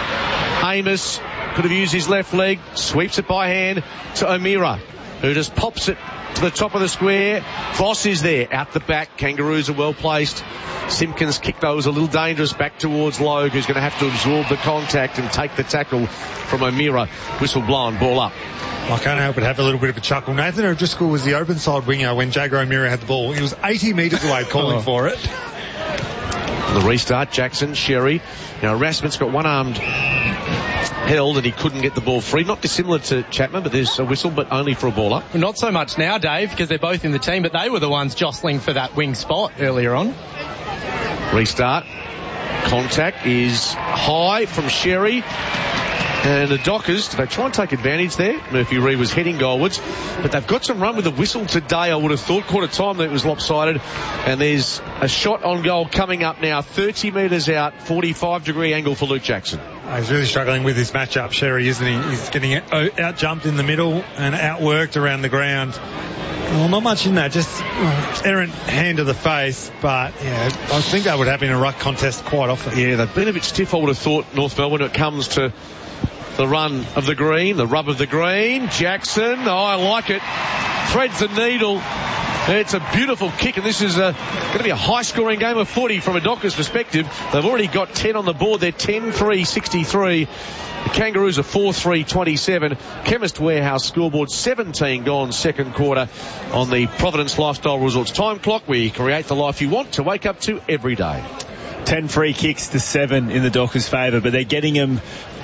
Amos could have used his left leg, sweeps it by hand to O'Meara, who just pops it to the top of the square. Voss is there, out the back. Kangaroos are well placed. Simpkins' kick, though, was a little dangerous back towards Logue, who's going to have to absorb the contact and take the tackle from O'Meara. Whistle blown, ball up. I can't help but have a little bit of a chuckle. Nathan O'Driscoll was the open side winger when Jagger O'Meara had the ball. He was eighty metres away calling oh. for it. The restart, Jackson, Sherry. Now, Erasmus got one armed held, and he couldn't get the ball free. Not dissimilar to Chapman, but there's a whistle, but only for a ball up. Well, not so much now, Dave, because they're both in the team, but they were the ones jostling for that wing spot earlier on. Restart. Contact is high from Sherry. And the Dockers, did they try and take advantage there? Murphy Reid was heading goalwards, but they've got some run with the whistle today. I would have thought quarter time that it was lopsided. And there's a shot on goal coming up now, thirty metres out, forty-five degree angle for Luke Jackson. Oh, he's really struggling with this matchup, Sherry, isn't he? He's getting out jumped in the middle and outworked around the ground. Well, not much in that, just uh, errant hand to the face, but yeah, I think that would happen in a ruck contest quite often. Yeah, they've been a bit stiff, I would have thought, North Melbourne, when it comes to the run of the green, the rub of the green. Jackson, oh, I like it. Threads the needle. It's a beautiful kick, and this is a, going to be a high-scoring game of footy from a Dockers perspective. They've already got ten on the board. They're ten three sixty-three. The Kangaroos are four three twenty-seven. Chemist Warehouse scoreboard seventeen gone second quarter on the Providence Lifestyle Resorts time clock. We create the life you want to wake up to every day. ten free kicks to seven in the Dockers' favour, but they're getting them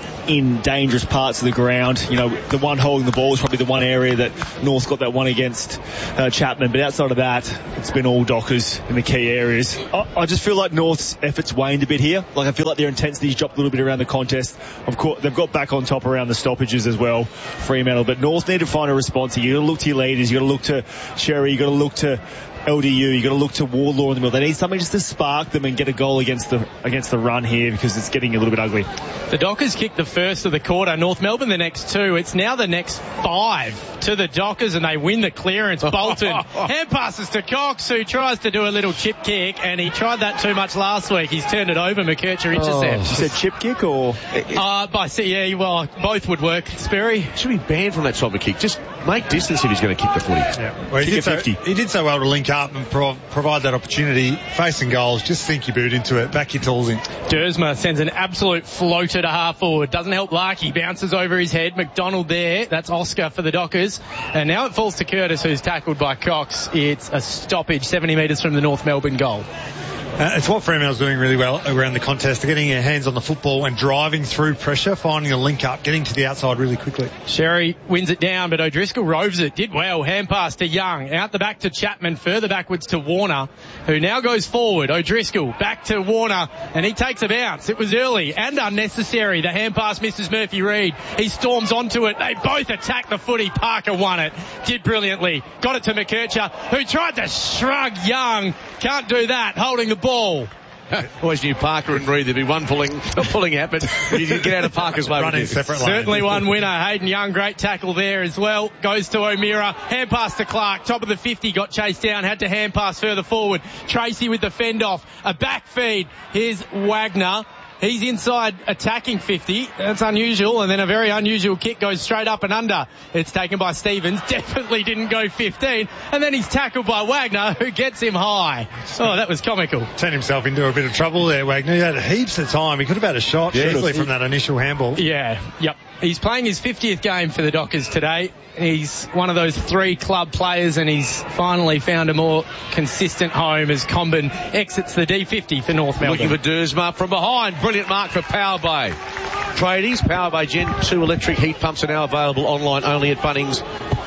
in dangerous parts of the ground. You know, the one holding the ball is probably the one area that North's got that one against uh, Chapman, but outside of that, it's been all Dockers in the key areas. I, I just feel like North's efforts waned a bit here. Like, I feel like their intensity's dropped a little bit around the contest. Of course, they've got back on top around the stoppages as well, Fremantle, but North need to find a response here. You got to look to your leaders, you got to look to Sherry, you got to look to L D U, you got to look to Warlaw in the middle. They need something just to spark them and get a goal against the against the run here, because it's getting a little bit ugly. The Dockers kicked the first of the quarter, North Melbourne the next two. It's now the next five to the Dockers, and they win the clearance. Bolton hand passes to Cox, who tries to do a little chip kick, and he tried that too much last week. He's turned it over. McKercher intercepts. Oh. You said chip kick or? Uh, by C E, well, both would work. Sperry should be banned from that type of kick. Just make distance if he's going to kick the footy. Yeah. Well, he, did so, he did so well to link up and pro- provide that opportunity. Facing goals, just sink your boot into it, back your tools in. Dersma sends an absolute floater to half forward. Doesn't help Larkey. Bounces over his head. McDonald there. That's Oscar for the Dockers. And now it falls to Curtis, who's tackled by Cox. It's a stoppage seventy metres from the North Melbourne goal. Uh, it's what Fremantle's doing really well around the contest. They're getting their hands on the football and driving through pressure, finding a link up, getting to the outside really quickly. Sherry wins it down, but O'Driscoll roves it. Did well. Hand pass to Young. Out the back to Chapman. Further backwards to Warner, who now goes forward. O'Driscoll back to Warner, and he takes a bounce. It was early and unnecessary. The hand pass misses Murphy Reid. He storms onto it. They both attack the footy. Parker won it. Did brilliantly. Got it to McKercher, who tried to shrug Young. Can't do that. Holding the ball. Always knew Parker and Reid. There'd be one pulling, not pulling out, but you can get out of Parker's way. Running separate lines. Certainly one winner. Hayden Young, great tackle there as well. Goes to O'Meara. Hand pass to Clark. Top of the fifty. Got chased down. Had to hand pass further forward. Tracy with the fend off. A back feed. Here's Wagner. He's inside attacking fifty. That's unusual. And then a very unusual kick goes straight up and under. It's taken by Stevens. Definitely didn't go fifteen. And then he's tackled by Wagner, who gets him high. Oh, that was comical. Turned himself into a bit of trouble there, Wagner. He had heaps of time. He could have had a shot yeah, easily from that initial handball. Yeah, yep. He's playing his fiftieth game for the Dockers today. He's one of those three club players, and he's finally found a more consistent home as Comben exits the D fifty for North Melbourne. Looking for Dersma from behind. Brilliant mark for Power Bay. Tradies, Power Bay Gen two electric heat pumps are now available online only at Bunnings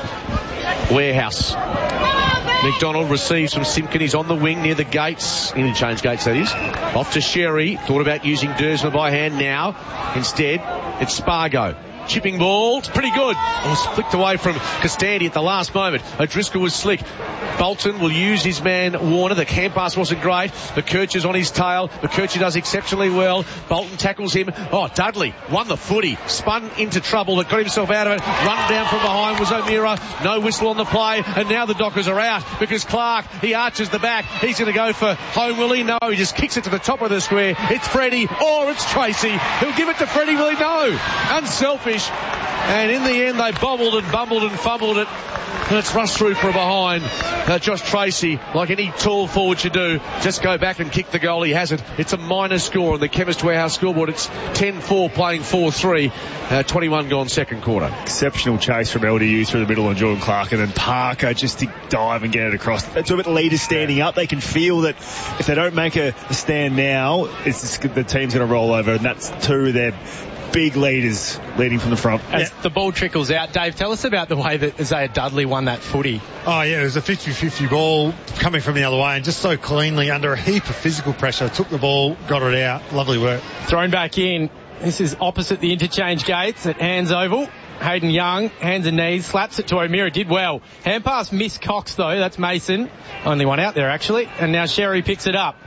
Warehouse. McDonald receives from Simpkin. He's on the wing near the gates. Interchange gates, that is. Off to Sherry. Thought about using Dersma by hand now. Instead, it's Spargo. Chipping ball. It's pretty good. It was flicked away from Costandi at the last moment. O'Driscoll was slick. Bolton will use his man Warner. The hand pass wasn't great. McKercher's on his tail. McKercher does exceptionally well. Bolton tackles him. Oh, Dudley won the footy. Spun into trouble, but got himself out of it. Run down from behind was O'Meara. No whistle on the play. And now the Dockers are out because Clark, he arches the back. He's going to go for home, will he? No, he just kicks it to the top of the square. It's Freddie or it's Tracy. He'll give it to Freddie, will he? No. Unselfish. And in the end, they bobbled and bumbled and fumbled it. And it's rushed through from behind. Uh, Josh Tracy, like any tall forward should do, just go back and kick the goal. He hasn't. It's a minor score on the Chemist Warehouse scoreboard. It's ten four playing four three. Uh, twenty-one gone second quarter. Exceptional chase from L D U through the middle on Jordan Clark, and then Parker just to dive and get it across. It's a bit leaders standing up. They can feel that if they don't make a, a stand now, it's just, the team's going to roll over, and that's two of their big leaders leading from the front. As yeah. the ball trickles out, Dave, tell us about the way that Isaiah Dudley won that footy. Oh, yeah, it was a fifty-fifty ball coming from the other way and just so cleanly under a heap of physical pressure. Took the ball, got it out. Lovely work. Thrown back in. This is opposite the interchange gates at Hands Oval. Hayden Young, hands and knees, slaps it to O'Meara, did well. Hand pass missed Cox though, that's Mason. Only one out there actually. And now Sherry picks it up.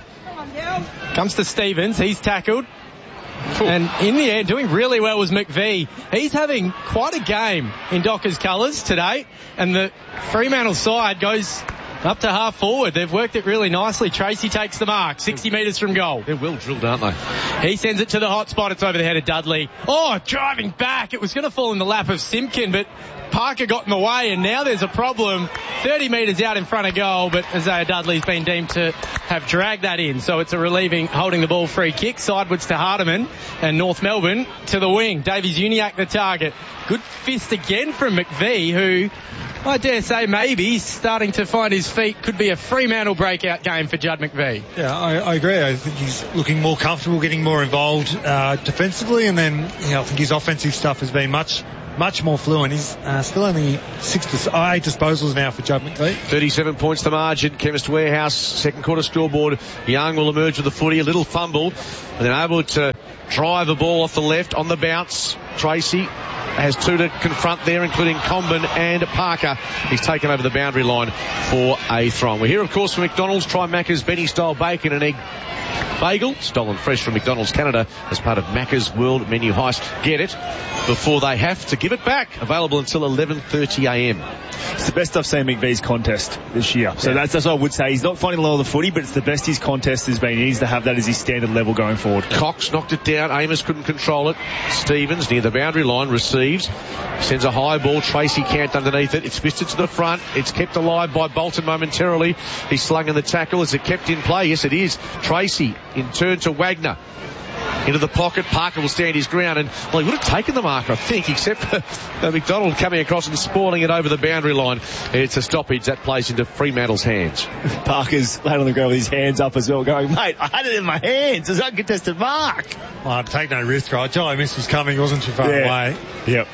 Comes to Stevens, he's tackled. And in the end, doing really well was McVee. He's having quite a game in Dockers colours today. And the Fremantle side goes Up to half forward. They've worked it really nicely. Tracy takes the mark. sixty metres from goal. They're well drilled, aren't they? He sends it to the hot spot. It's over the head of Dudley. Oh, driving back. It was going to fall in the lap of Simpkin, but Parker got in the way, and now there's a problem. thirty metres out in front of goal, but Isaiah Dudley's been deemed to have dragged that in. So it's a relieving holding the ball free kick sidewards to Hardiman, and North Melbourne to the wing. Davies Uniacke the target. Good fist again from McVie, who I dare say maybe starting to find his feet. Could be a Fremantle breakout game for Judd McVie. Yeah, I, I agree. I think he's looking more comfortable, getting more involved uh, defensively, and then you know, I think his offensive stuff has been much much more fluent. He's uh, still only six dis- oh, eight disposals now for Judd McVie. thirty-seven points the margin. Chemist Warehouse, second quarter scoreboard. Young will emerge with the footy, a little fumble, and then able to drive the ball off the left on the bounce. Tracy has two to confront there, including Comben and Parker. He's taken over the boundary line for a throw. We're here, of course, from McDonald's. Try Macca's Benny-style bacon and egg bagel, stolen fresh from McDonald's Canada as part of Macca's World Menu Heist. Get it before they have to give it back. Available until eleven thirty a m. It's the best I've seen McVee's contest this year. So yeah. that's, that's what I would say. He's not finding a lot of the footy, but it's the best his contest has been. He needs to have that as his standard level going forward. Cox knocked it down. Amos couldn't control it. Stevens near the boundary line receives. Sends a high ball. Tracy camped underneath it. It's fisted to the front. It's kept alive by Bolton momentarily. He's slung in the tackle. Is it kept in play? Yes, it is. Tracy in turn to Wagner. Into the pocket. Parker will stand his ground, and well, he would have taken the marker, I think, except for uh, McDonald coming across and spoiling it over the boundary line. It's a stoppage that plays into Fremantle's hands. Parker's laid on the ground with his hands up as well, going, mate, I had it in my hands. It's an uncontested mark. Well, I'd take no risk, right? Joey Miss was coming, wasn't too far yeah. away. Yep.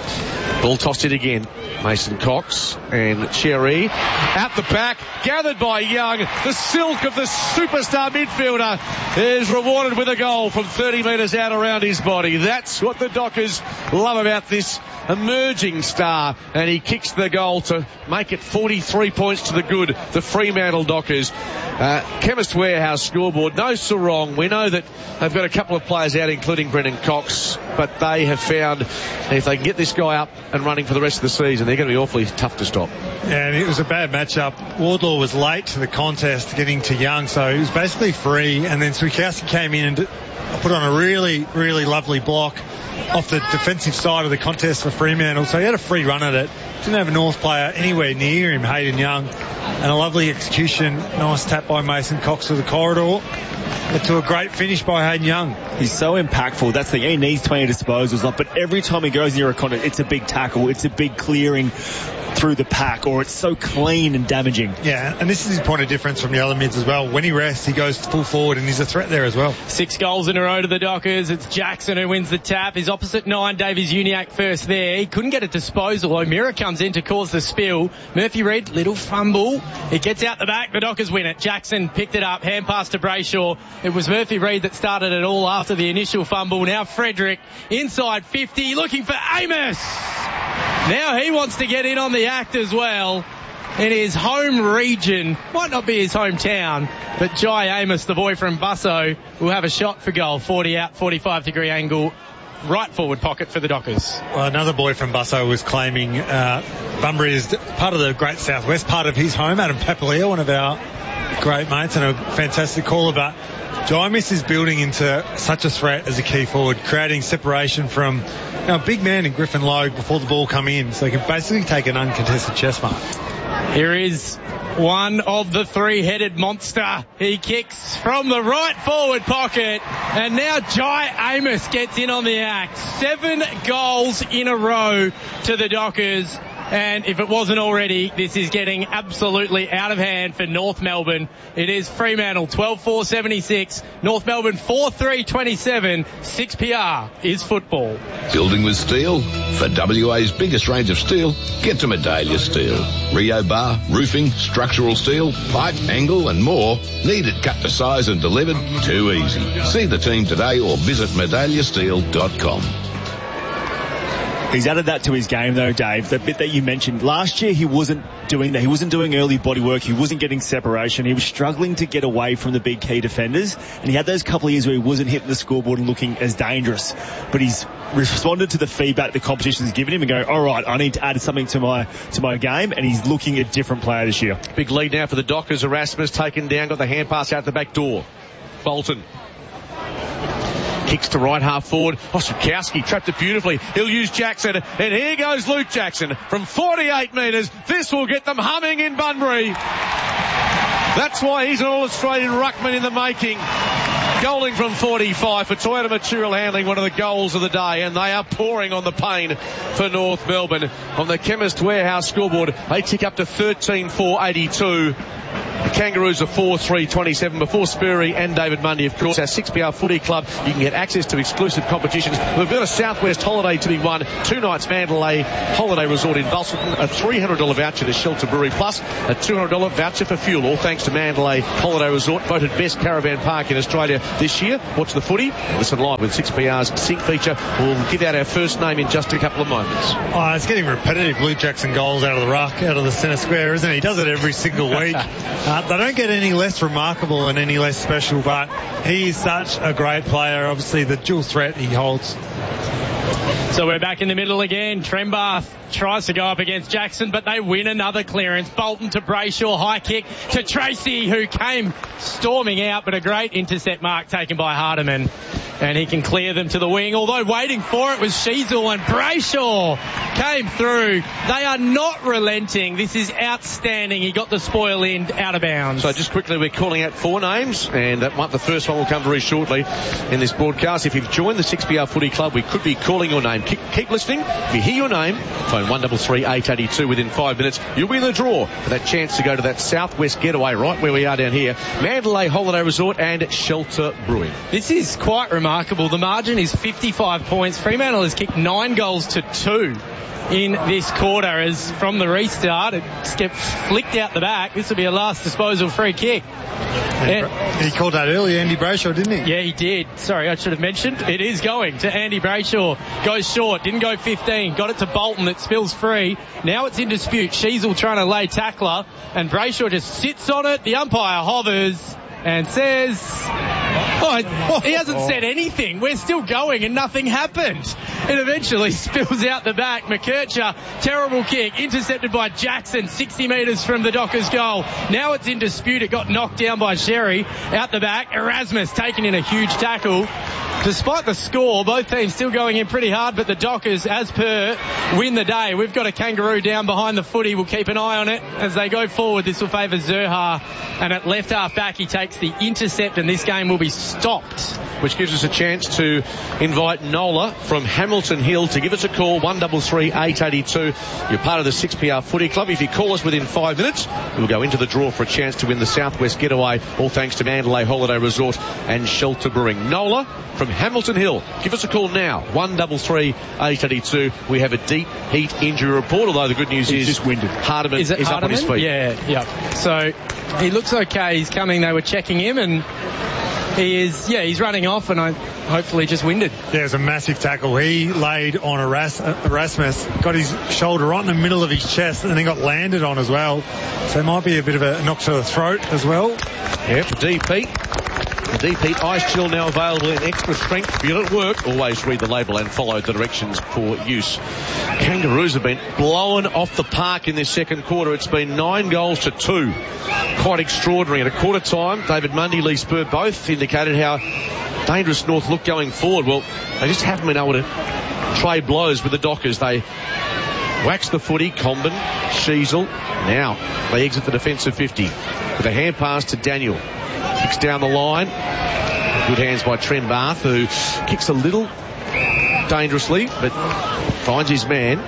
Ball tossed it again. Mason Cox and Cherry at the back, gathered by Young. The silk of the superstar midfielder is rewarded with a goal from thirty metres out around his body. That's what the Dockers love about this emerging star, and he kicks the goal to make it forty-three points to the good, the Fremantle Dockers. Uh, Chemist Warehouse scoreboard, no Sarong. We know that they've got a couple of players out, including Brendan Cox, but they have found if they can get this guy up and running for the rest of the season, they're going to be awfully tough to stop. And it was a bad matchup. Wardlaw was late to the contest getting to Young, so he was basically free, and then Swikowski came in and put on a really, really lovely block off the defensive side of the contest for Fremantle, so he had a free run at it. Didn't have a North player anywhere near him, Hayden Young, and a lovely execution. Nice tap by Mason Cox to the corridor. But to a great finish by Hayden Young. He's so impactful. That's the thing. He needs twenty disposals, like, but every time he goes near a contest, it's a big tackle. It's a big clearing through the pack, or it's so clean and damaging. Yeah, and this is his point of difference from the other mids as well. When he rests, he goes full forward, and he's a threat there as well. Six goals in a row to the Dockers. It's Jackson who wins the tap. His opposite nine, Davies Uniacke first there. He couldn't get a disposal. O'Meara comes in to cause the spill. Murphy Reid, little fumble. It gets out the back. The Dockers win it. Jackson picked it up. Hand pass to Brayshaw. It was Murphy Reid that started it all after the initial fumble. Now Frederick inside fifty, looking for Amos. Now he wants to get in on the act as well. In his home region, might not be his hometown, but Jai Amos, the boy from Busso, will have a shot for goal. forty out, forty-five degree angle, right forward pocket for the Dockers. Well, another boy from Busso was claiming uh, Bunbury is part of the Great Southwest, part of his home. Adam Papalia, one of our great mates and a fantastic caller, but Jaimis is building into such a threat as a key forward, creating separation from you know, a big man in Griffin Logue before the ball come in, so he can basically take an uncontested chest mark. Here is one of the three-headed monster. He kicks from the right forward pocket, and now Jai Amos gets in on the act. Seven goals in a row to the Dockers. And if it wasn't already, this is getting absolutely out of hand for North Melbourne. It is Fremantle twelve four seventy-six, North Melbourne four three twenty-seven. six P R is football. Building with steel? For W A's biggest range of steel, get to Medallia Steel. Rio bar, roofing, structural steel, pipe, angle and more. Need it cut to size and delivered? Too easy. See the team today or visit medallia steel dot com. He's added that to his game though, Dave. The bit that you mentioned. Last year he wasn't doing that. He wasn't doing early body work. He wasn't getting separation. He was struggling to get away from the big key defenders. And he had those couple of years where he wasn't hitting the scoreboard and looking as dangerous. But he's responded to the feedback the competition's given him and go, all right, I need to add something to my to my game. And he's looking a different player this year. Big lead now for the Dockers. Erasmus taken down, got the hand pass out the back door. Bolton. Kicks to right half forward. Ostrowski trapped it beautifully. He'll use Jackson. And here goes Luke Jackson from forty-eight metres. This will get them humming in Bunbury. That's why he's an All-Australian ruckman in the making. Goaling from forty-five for Toyota Material Handling, one of the goals of the day, and they are pouring on the pain for North Melbourne. On the Chemist Warehouse scoreboard, they tick up to thirteen four eighty-two. The Kangaroos are four three twenty-seven before Spurey and David Mundy, of course. Our six P R Footy Club, you can get access to exclusive competitions. We've got a Southwest holiday to be won, two nights Mandalay Holiday Resort in Busselton, a three hundred dollars voucher to Shelter Brewery, plus a two hundred dollars voucher for fuel, all thanks to Mandalay Holiday Resort, voted best caravan park in Australia this year. Watch the footy, listen live with six P R's Sync feature. We'll give out our first name in just a couple of moments. Oh, it's getting repetitive. Luke Jackson goals out of the ruck, out of the centre square, isn't he? He does it every single week. Uh, they don't get any less remarkable and any less special, but he is such a great player. Obviously, the dual threat he holds. So we're back in the middle again. Trembath tries to go up against Jackson, but they win another clearance. Bolton to Brayshaw, high kick to Tracy, who came storming out, but a great intercept mark taken by Hardiman. And he can clear them to the wing, although waiting for it was Sheasel, and Brayshaw came through. They are not relenting. This is outstanding. He got the spoil in out of bounds. So just quickly, we're calling out four names, and that might, the first one will come very shortly in this broadcast. If you've joined the six P R Footy Club, we could be calling your name. Keep, keep listening. If you hear your name, phone one three three eight eight two within five minutes. You'll be in the draw for that chance to go to that Southwest getaway right where we are down here. Mandalay Holiday Resort and Shelter Brewing. This is quite remarkable. The margin is fifty-five points. Fremantle has kicked nine goals to two in this quarter, as from the restart it kept flicked out the back. This will be a last disposal free kick. And he called that earlier, Andy Brayshaw, didn't he? Yeah, he did. Sorry, I should have mentioned. It is going to Andy Brayshaw. Goes short, didn't go fifteen. Got it to Bolton, that spills free. Now it's in dispute. Sheasel trying to lay tackler, and Brayshaw just sits on it. The umpire hovers and says... Oh, he hasn't said anything. We're still going and nothing happened. It eventually spills out the back. McKercher, terrible kick, intercepted by Jackson, sixty metres from the Dockers goal. Now it's in dispute. It got knocked down by Sherry. Out the back, Erasmus taking in a huge tackle. Despite the score, both teams still going in pretty hard, but the Dockers, as per, win the day. We've got a Kangaroo down behind the footy. We'll keep an eye on it as they go forward. This will favour Zerha, and at left half back he takes the intercept, and this game will be stopped. Which gives us a chance to invite Nola from Hamilton Hill to give us a call, one three three eight eight two. You're part of the six P R Footy Club. If you call us within five minutes, we'll go into the draw for a chance to win the Southwest Getaway, all thanks to Mandalay Holiday Resort and Shelter Brewing. Nola from Hamilton Hill, give us a call now, one three three eight eight two. We have a deep heat injury report, although the good news He's is just winded. Hardiman is, is up on his feet. Yeah, yeah. So he looks okay. He's coming. They were checking him, and he is, yeah, he's running off, and I hopefully just winded. There's a massive tackle. He laid on Eras- Erasmus, got his shoulder right in the middle of his chest, and then got landed on as well. So it might be a bit of a knock to the throat as well. Yeah, for Deep Heat. The Deep Heat Ice Chill now available in extra strength. If you're at work, always read the label and follow the directions for use. Kangaroos have been blown off the park in this second quarter. It's been nine goals to two. Quite extraordinary. At a quarter time, David Mundy, Lee Spur both indicated how dangerous North look going forward. Well, they just haven't been able to trade blows with the Dockers. They wax the footy. Comben, Sheasel. Now they exit the defensive fifty with a hand pass to Daniel. Kicks down the line. Good hands by Trent Barth, who kicks a little dangerously, but finds his man.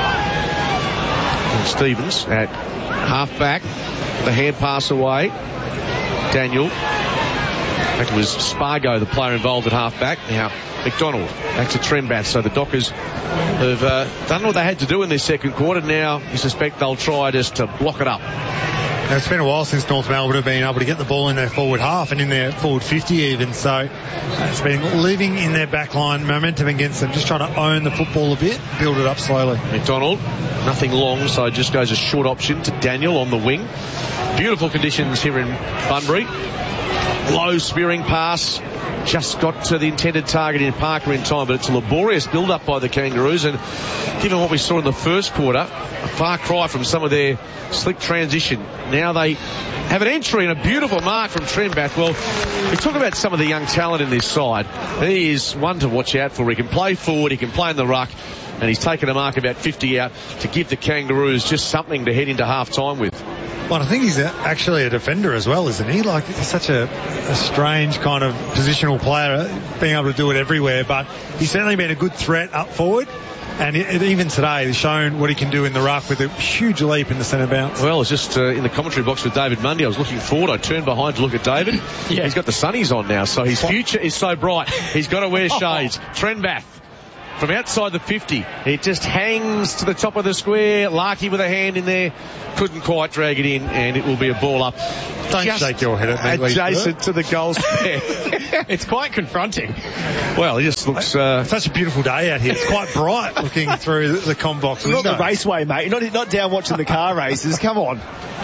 And Stevens at half back. The hand pass away. Daniel. In fact, it was Spargo, the player involved at half back. Now, McDonald back to Trembath. So the Dockers have uh, done what they had to do in this second quarter. Now, you suspect they'll try just to block it up. Now, it's been a while since North Melbourne have been able to get the ball in their forward half and in their forward fifty even. So uh, it's been living in their back line, momentum against them, just trying to own the football a bit, build it up slowly. McDonald, nothing long, so just goes a short option to Daniel on the wing. Beautiful conditions here in Bunbury. Low spearing pass. Just got to the intended target in Parker in time, but it's a laborious build-up by the Kangaroos, and given what we saw in the first quarter, a far cry from some of their slick transition. Now they have an entry and a beautiful mark from Trembath. Well, we talk about some of the young talent in this side. He is one to watch out for. He can play forward, he can play in the ruck, and he's taken a mark about fifty out to give the Kangaroos just something to head into half-time with. Well, I think he's a, actually a defender as well, isn't he? Like, he's such a, a strange kind of positional player, being able to do it everywhere, but he's certainly been a good threat up forward. And it, it, even today, he's shown what he can do in the ruck with a huge leap in the centre bounce. Well, it's just uh, in the commentary box with David Mundy. I was looking forward. I turned behind to look at David. Yeah. He's got the sunnies on now, so his future is so bright. He's got to wear shades. Trembath. From outside the fifty, it just hangs to the top of the square. Larky with a hand in there, couldn't quite drag it in, and it will be a ball up. Don't just shake your head at me, adjacent to the goal square. It's quite confronting. Well, it just looks uh, such a beautiful day out here. It's quite bright looking through the, the com box. Not the raceway, mate. You're not not down watching the car races. Come on.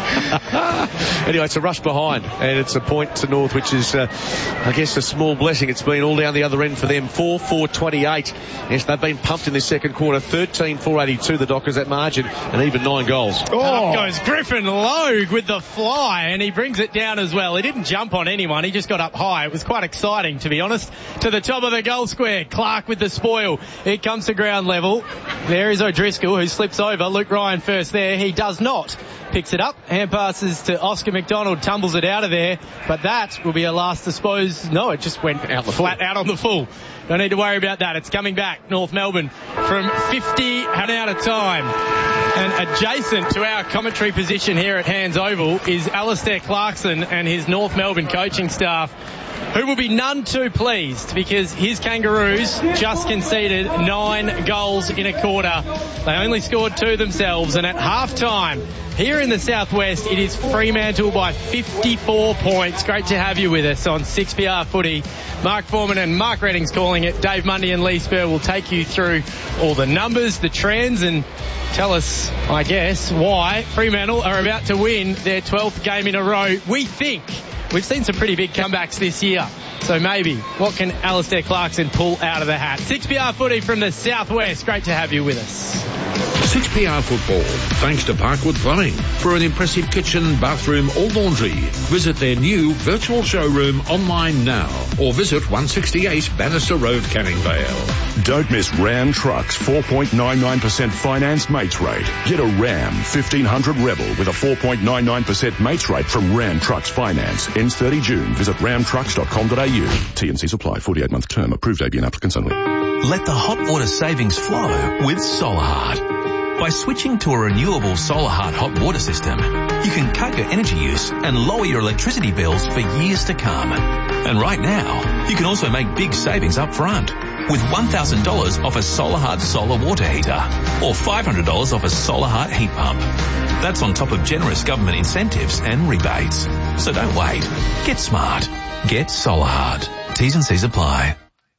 Anyway, it's a rush behind, and it's a point to North, which is, uh, I guess, a small blessing. It's been all down the other end for them. four four twenty-eight. Yes, they've been pumped in this second quarter. thirteen four eighty-two, the Dockers, that margin, and even nine goals. Oh. Up goes Griffin Logue with the fly, and he brings it down as well. He didn't jump on anyone. He just got up high. It was quite exciting, to be honest. To the top of the goal square. Clark with the spoil. It comes to ground level. There is O'Driscoll, who slips over. Luke Ryan first there. He does not. Picks it up. Hand passes to Oscar McDonald. Tumbles it out of there. But that will be a last dispose. No, it just went out the flat full. out on the full. Don't need to worry about that. It's coming back. North Melbourne from fifty and out of time. And adjacent to our commentary position here at Hands Oval is Alistair Clarkson and his North Melbourne coaching staff, who will be none too pleased because his Kangaroos just conceded nine goals in a quarter. They only scored two themselves, and at half-time, here in the southwest, it is Fremantle by fifty-four points. Great to have you with us on six P R Footy. Mark Foreman and Mark Redding's calling it. Dave Mundy and Lee Spur will take you through all the numbers, the trends, and tell us, I guess, why Fremantle are about to win their twelfth game in a row. We think we've seen some pretty big comebacks this year. So maybe, what can Alistair Clarkson pull out of the hat? six P R Footy from the southwest. Great to have you with us. six P R Football, thanks to Parkwood Plumbing. For an impressive kitchen, bathroom or laundry, visit their new virtual showroom online now or visit one sixty-eight Bannister Road, Canning Vale. Don't miss Ram Trucks four point nine nine percent finance mates rate. Get a Ram fifteen hundred Rebel with a four point nine nine percent mates rate from Ram Trucks Finance. Ends thirty June. Visit ram trucks dot com dot a u. T and C's apply. forty-eight month term. Approved A B N applicants only. Let the hot water savings flow with SolarHeart. By switching to a renewable SolarHeart hot water system, you can cut your energy use and lower your electricity bills for years to come. And right now, you can also make big savings up front with one thousand dollars off a SolarHeart solar water heater or five hundred dollars off a SolarHeart heat pump. That's on top of generous government incentives and rebates. So don't wait. Get smart. Get SolarHeart. T's and C's apply.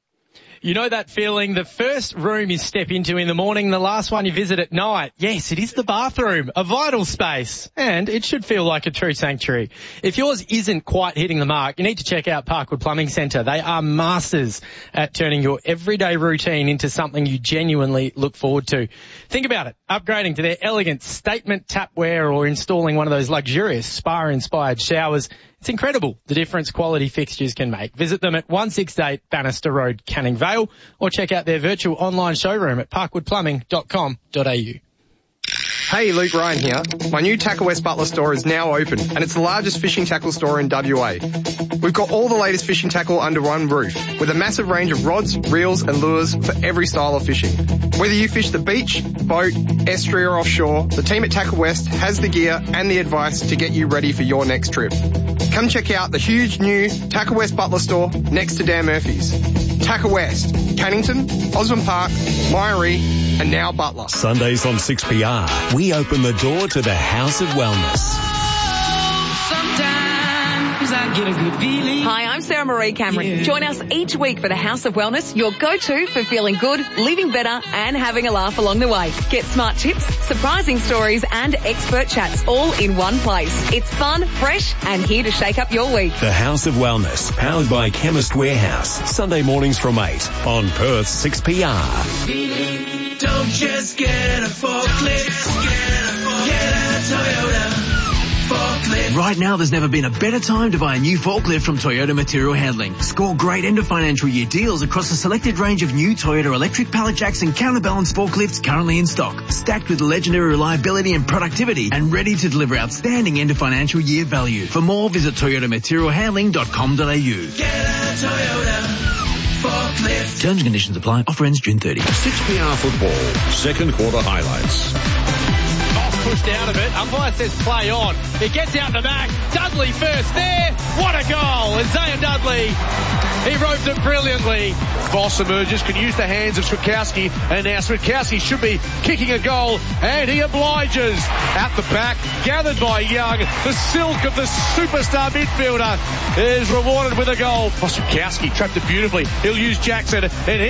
You know that feeling, the first room you step into in the morning, the last one you visit at night. Yes, it is the bathroom, a vital space, and it should feel like a true sanctuary. If yours isn't quite hitting the mark, you need to check out Parkwood Plumbing Centre. They are masters at turning your everyday routine into something you genuinely look forward to. Think about it, upgrading to their elegant statement tapware or installing one of those luxurious spa-inspired showers. It's incredible the difference quality fixtures can make. Visit them at one sixty-eight Bannister Road, Canning Vale, or check out their virtual online showroom at parkwood plumbing dot com dot a u. Hey, Luke Ryan here. My new Tackle West Butler store is now open, and it's the largest fishing tackle store in W A. We've got all the latest fishing tackle under one roof, with a massive range of rods, reels and lures for every style of fishing. Whether you fish the beach, boat, estuary or offshore, the team at Tackle West has the gear and the advice to get you ready for your next trip. Come check out the huge new Tackle West Butler store next to Dan Murphy's. Tackle West, Cannington, Osborne Park, Myrie, and now Butler. Sundays on six P R, we open the door to the House of Wellness. I get a good feeling. Hi, I'm Sarah Marie Cameron. Yeah. Join us each week for the House of Wellness, your go-to for feeling good, living better, and having a laugh along the way. Get smart tips, surprising stories, and expert chats all in one place. It's fun, fresh, and here to shake up your week. The House of Wellness, powered by Chemist Warehouse. Sunday mornings from eight on Perth six P R. Don't just get a forklift, get a Toyota. Right now, there's never been a better time to buy a new forklift from Toyota Material Handling. Score great end of financial year deals across a selected range of new Toyota electric pallet jacks and counterbalance forklifts currently in stock, stacked with legendary reliability and productivity, and ready to deliver outstanding end of financial year value. For more, visit toyota material handling dot com dot a u. Get a Toyota. Forklift. Terms and conditions apply. Offer ends June thirtieth. six P R football, second quarter highlights. Pushed out of it. Umpire says play on. He gets out the back. Dudley first there. What a goal. Isaiah Dudley. He roped it brilliantly. Voss emerges, can use the hands of Switkowski, and now Switkowski should be kicking a goal, and he obliges. At the back, gathered by Young. The silk of the superstar midfielder is rewarded with a goal. Oh, Switkowski trapped it beautifully. He'll use Jackson, and he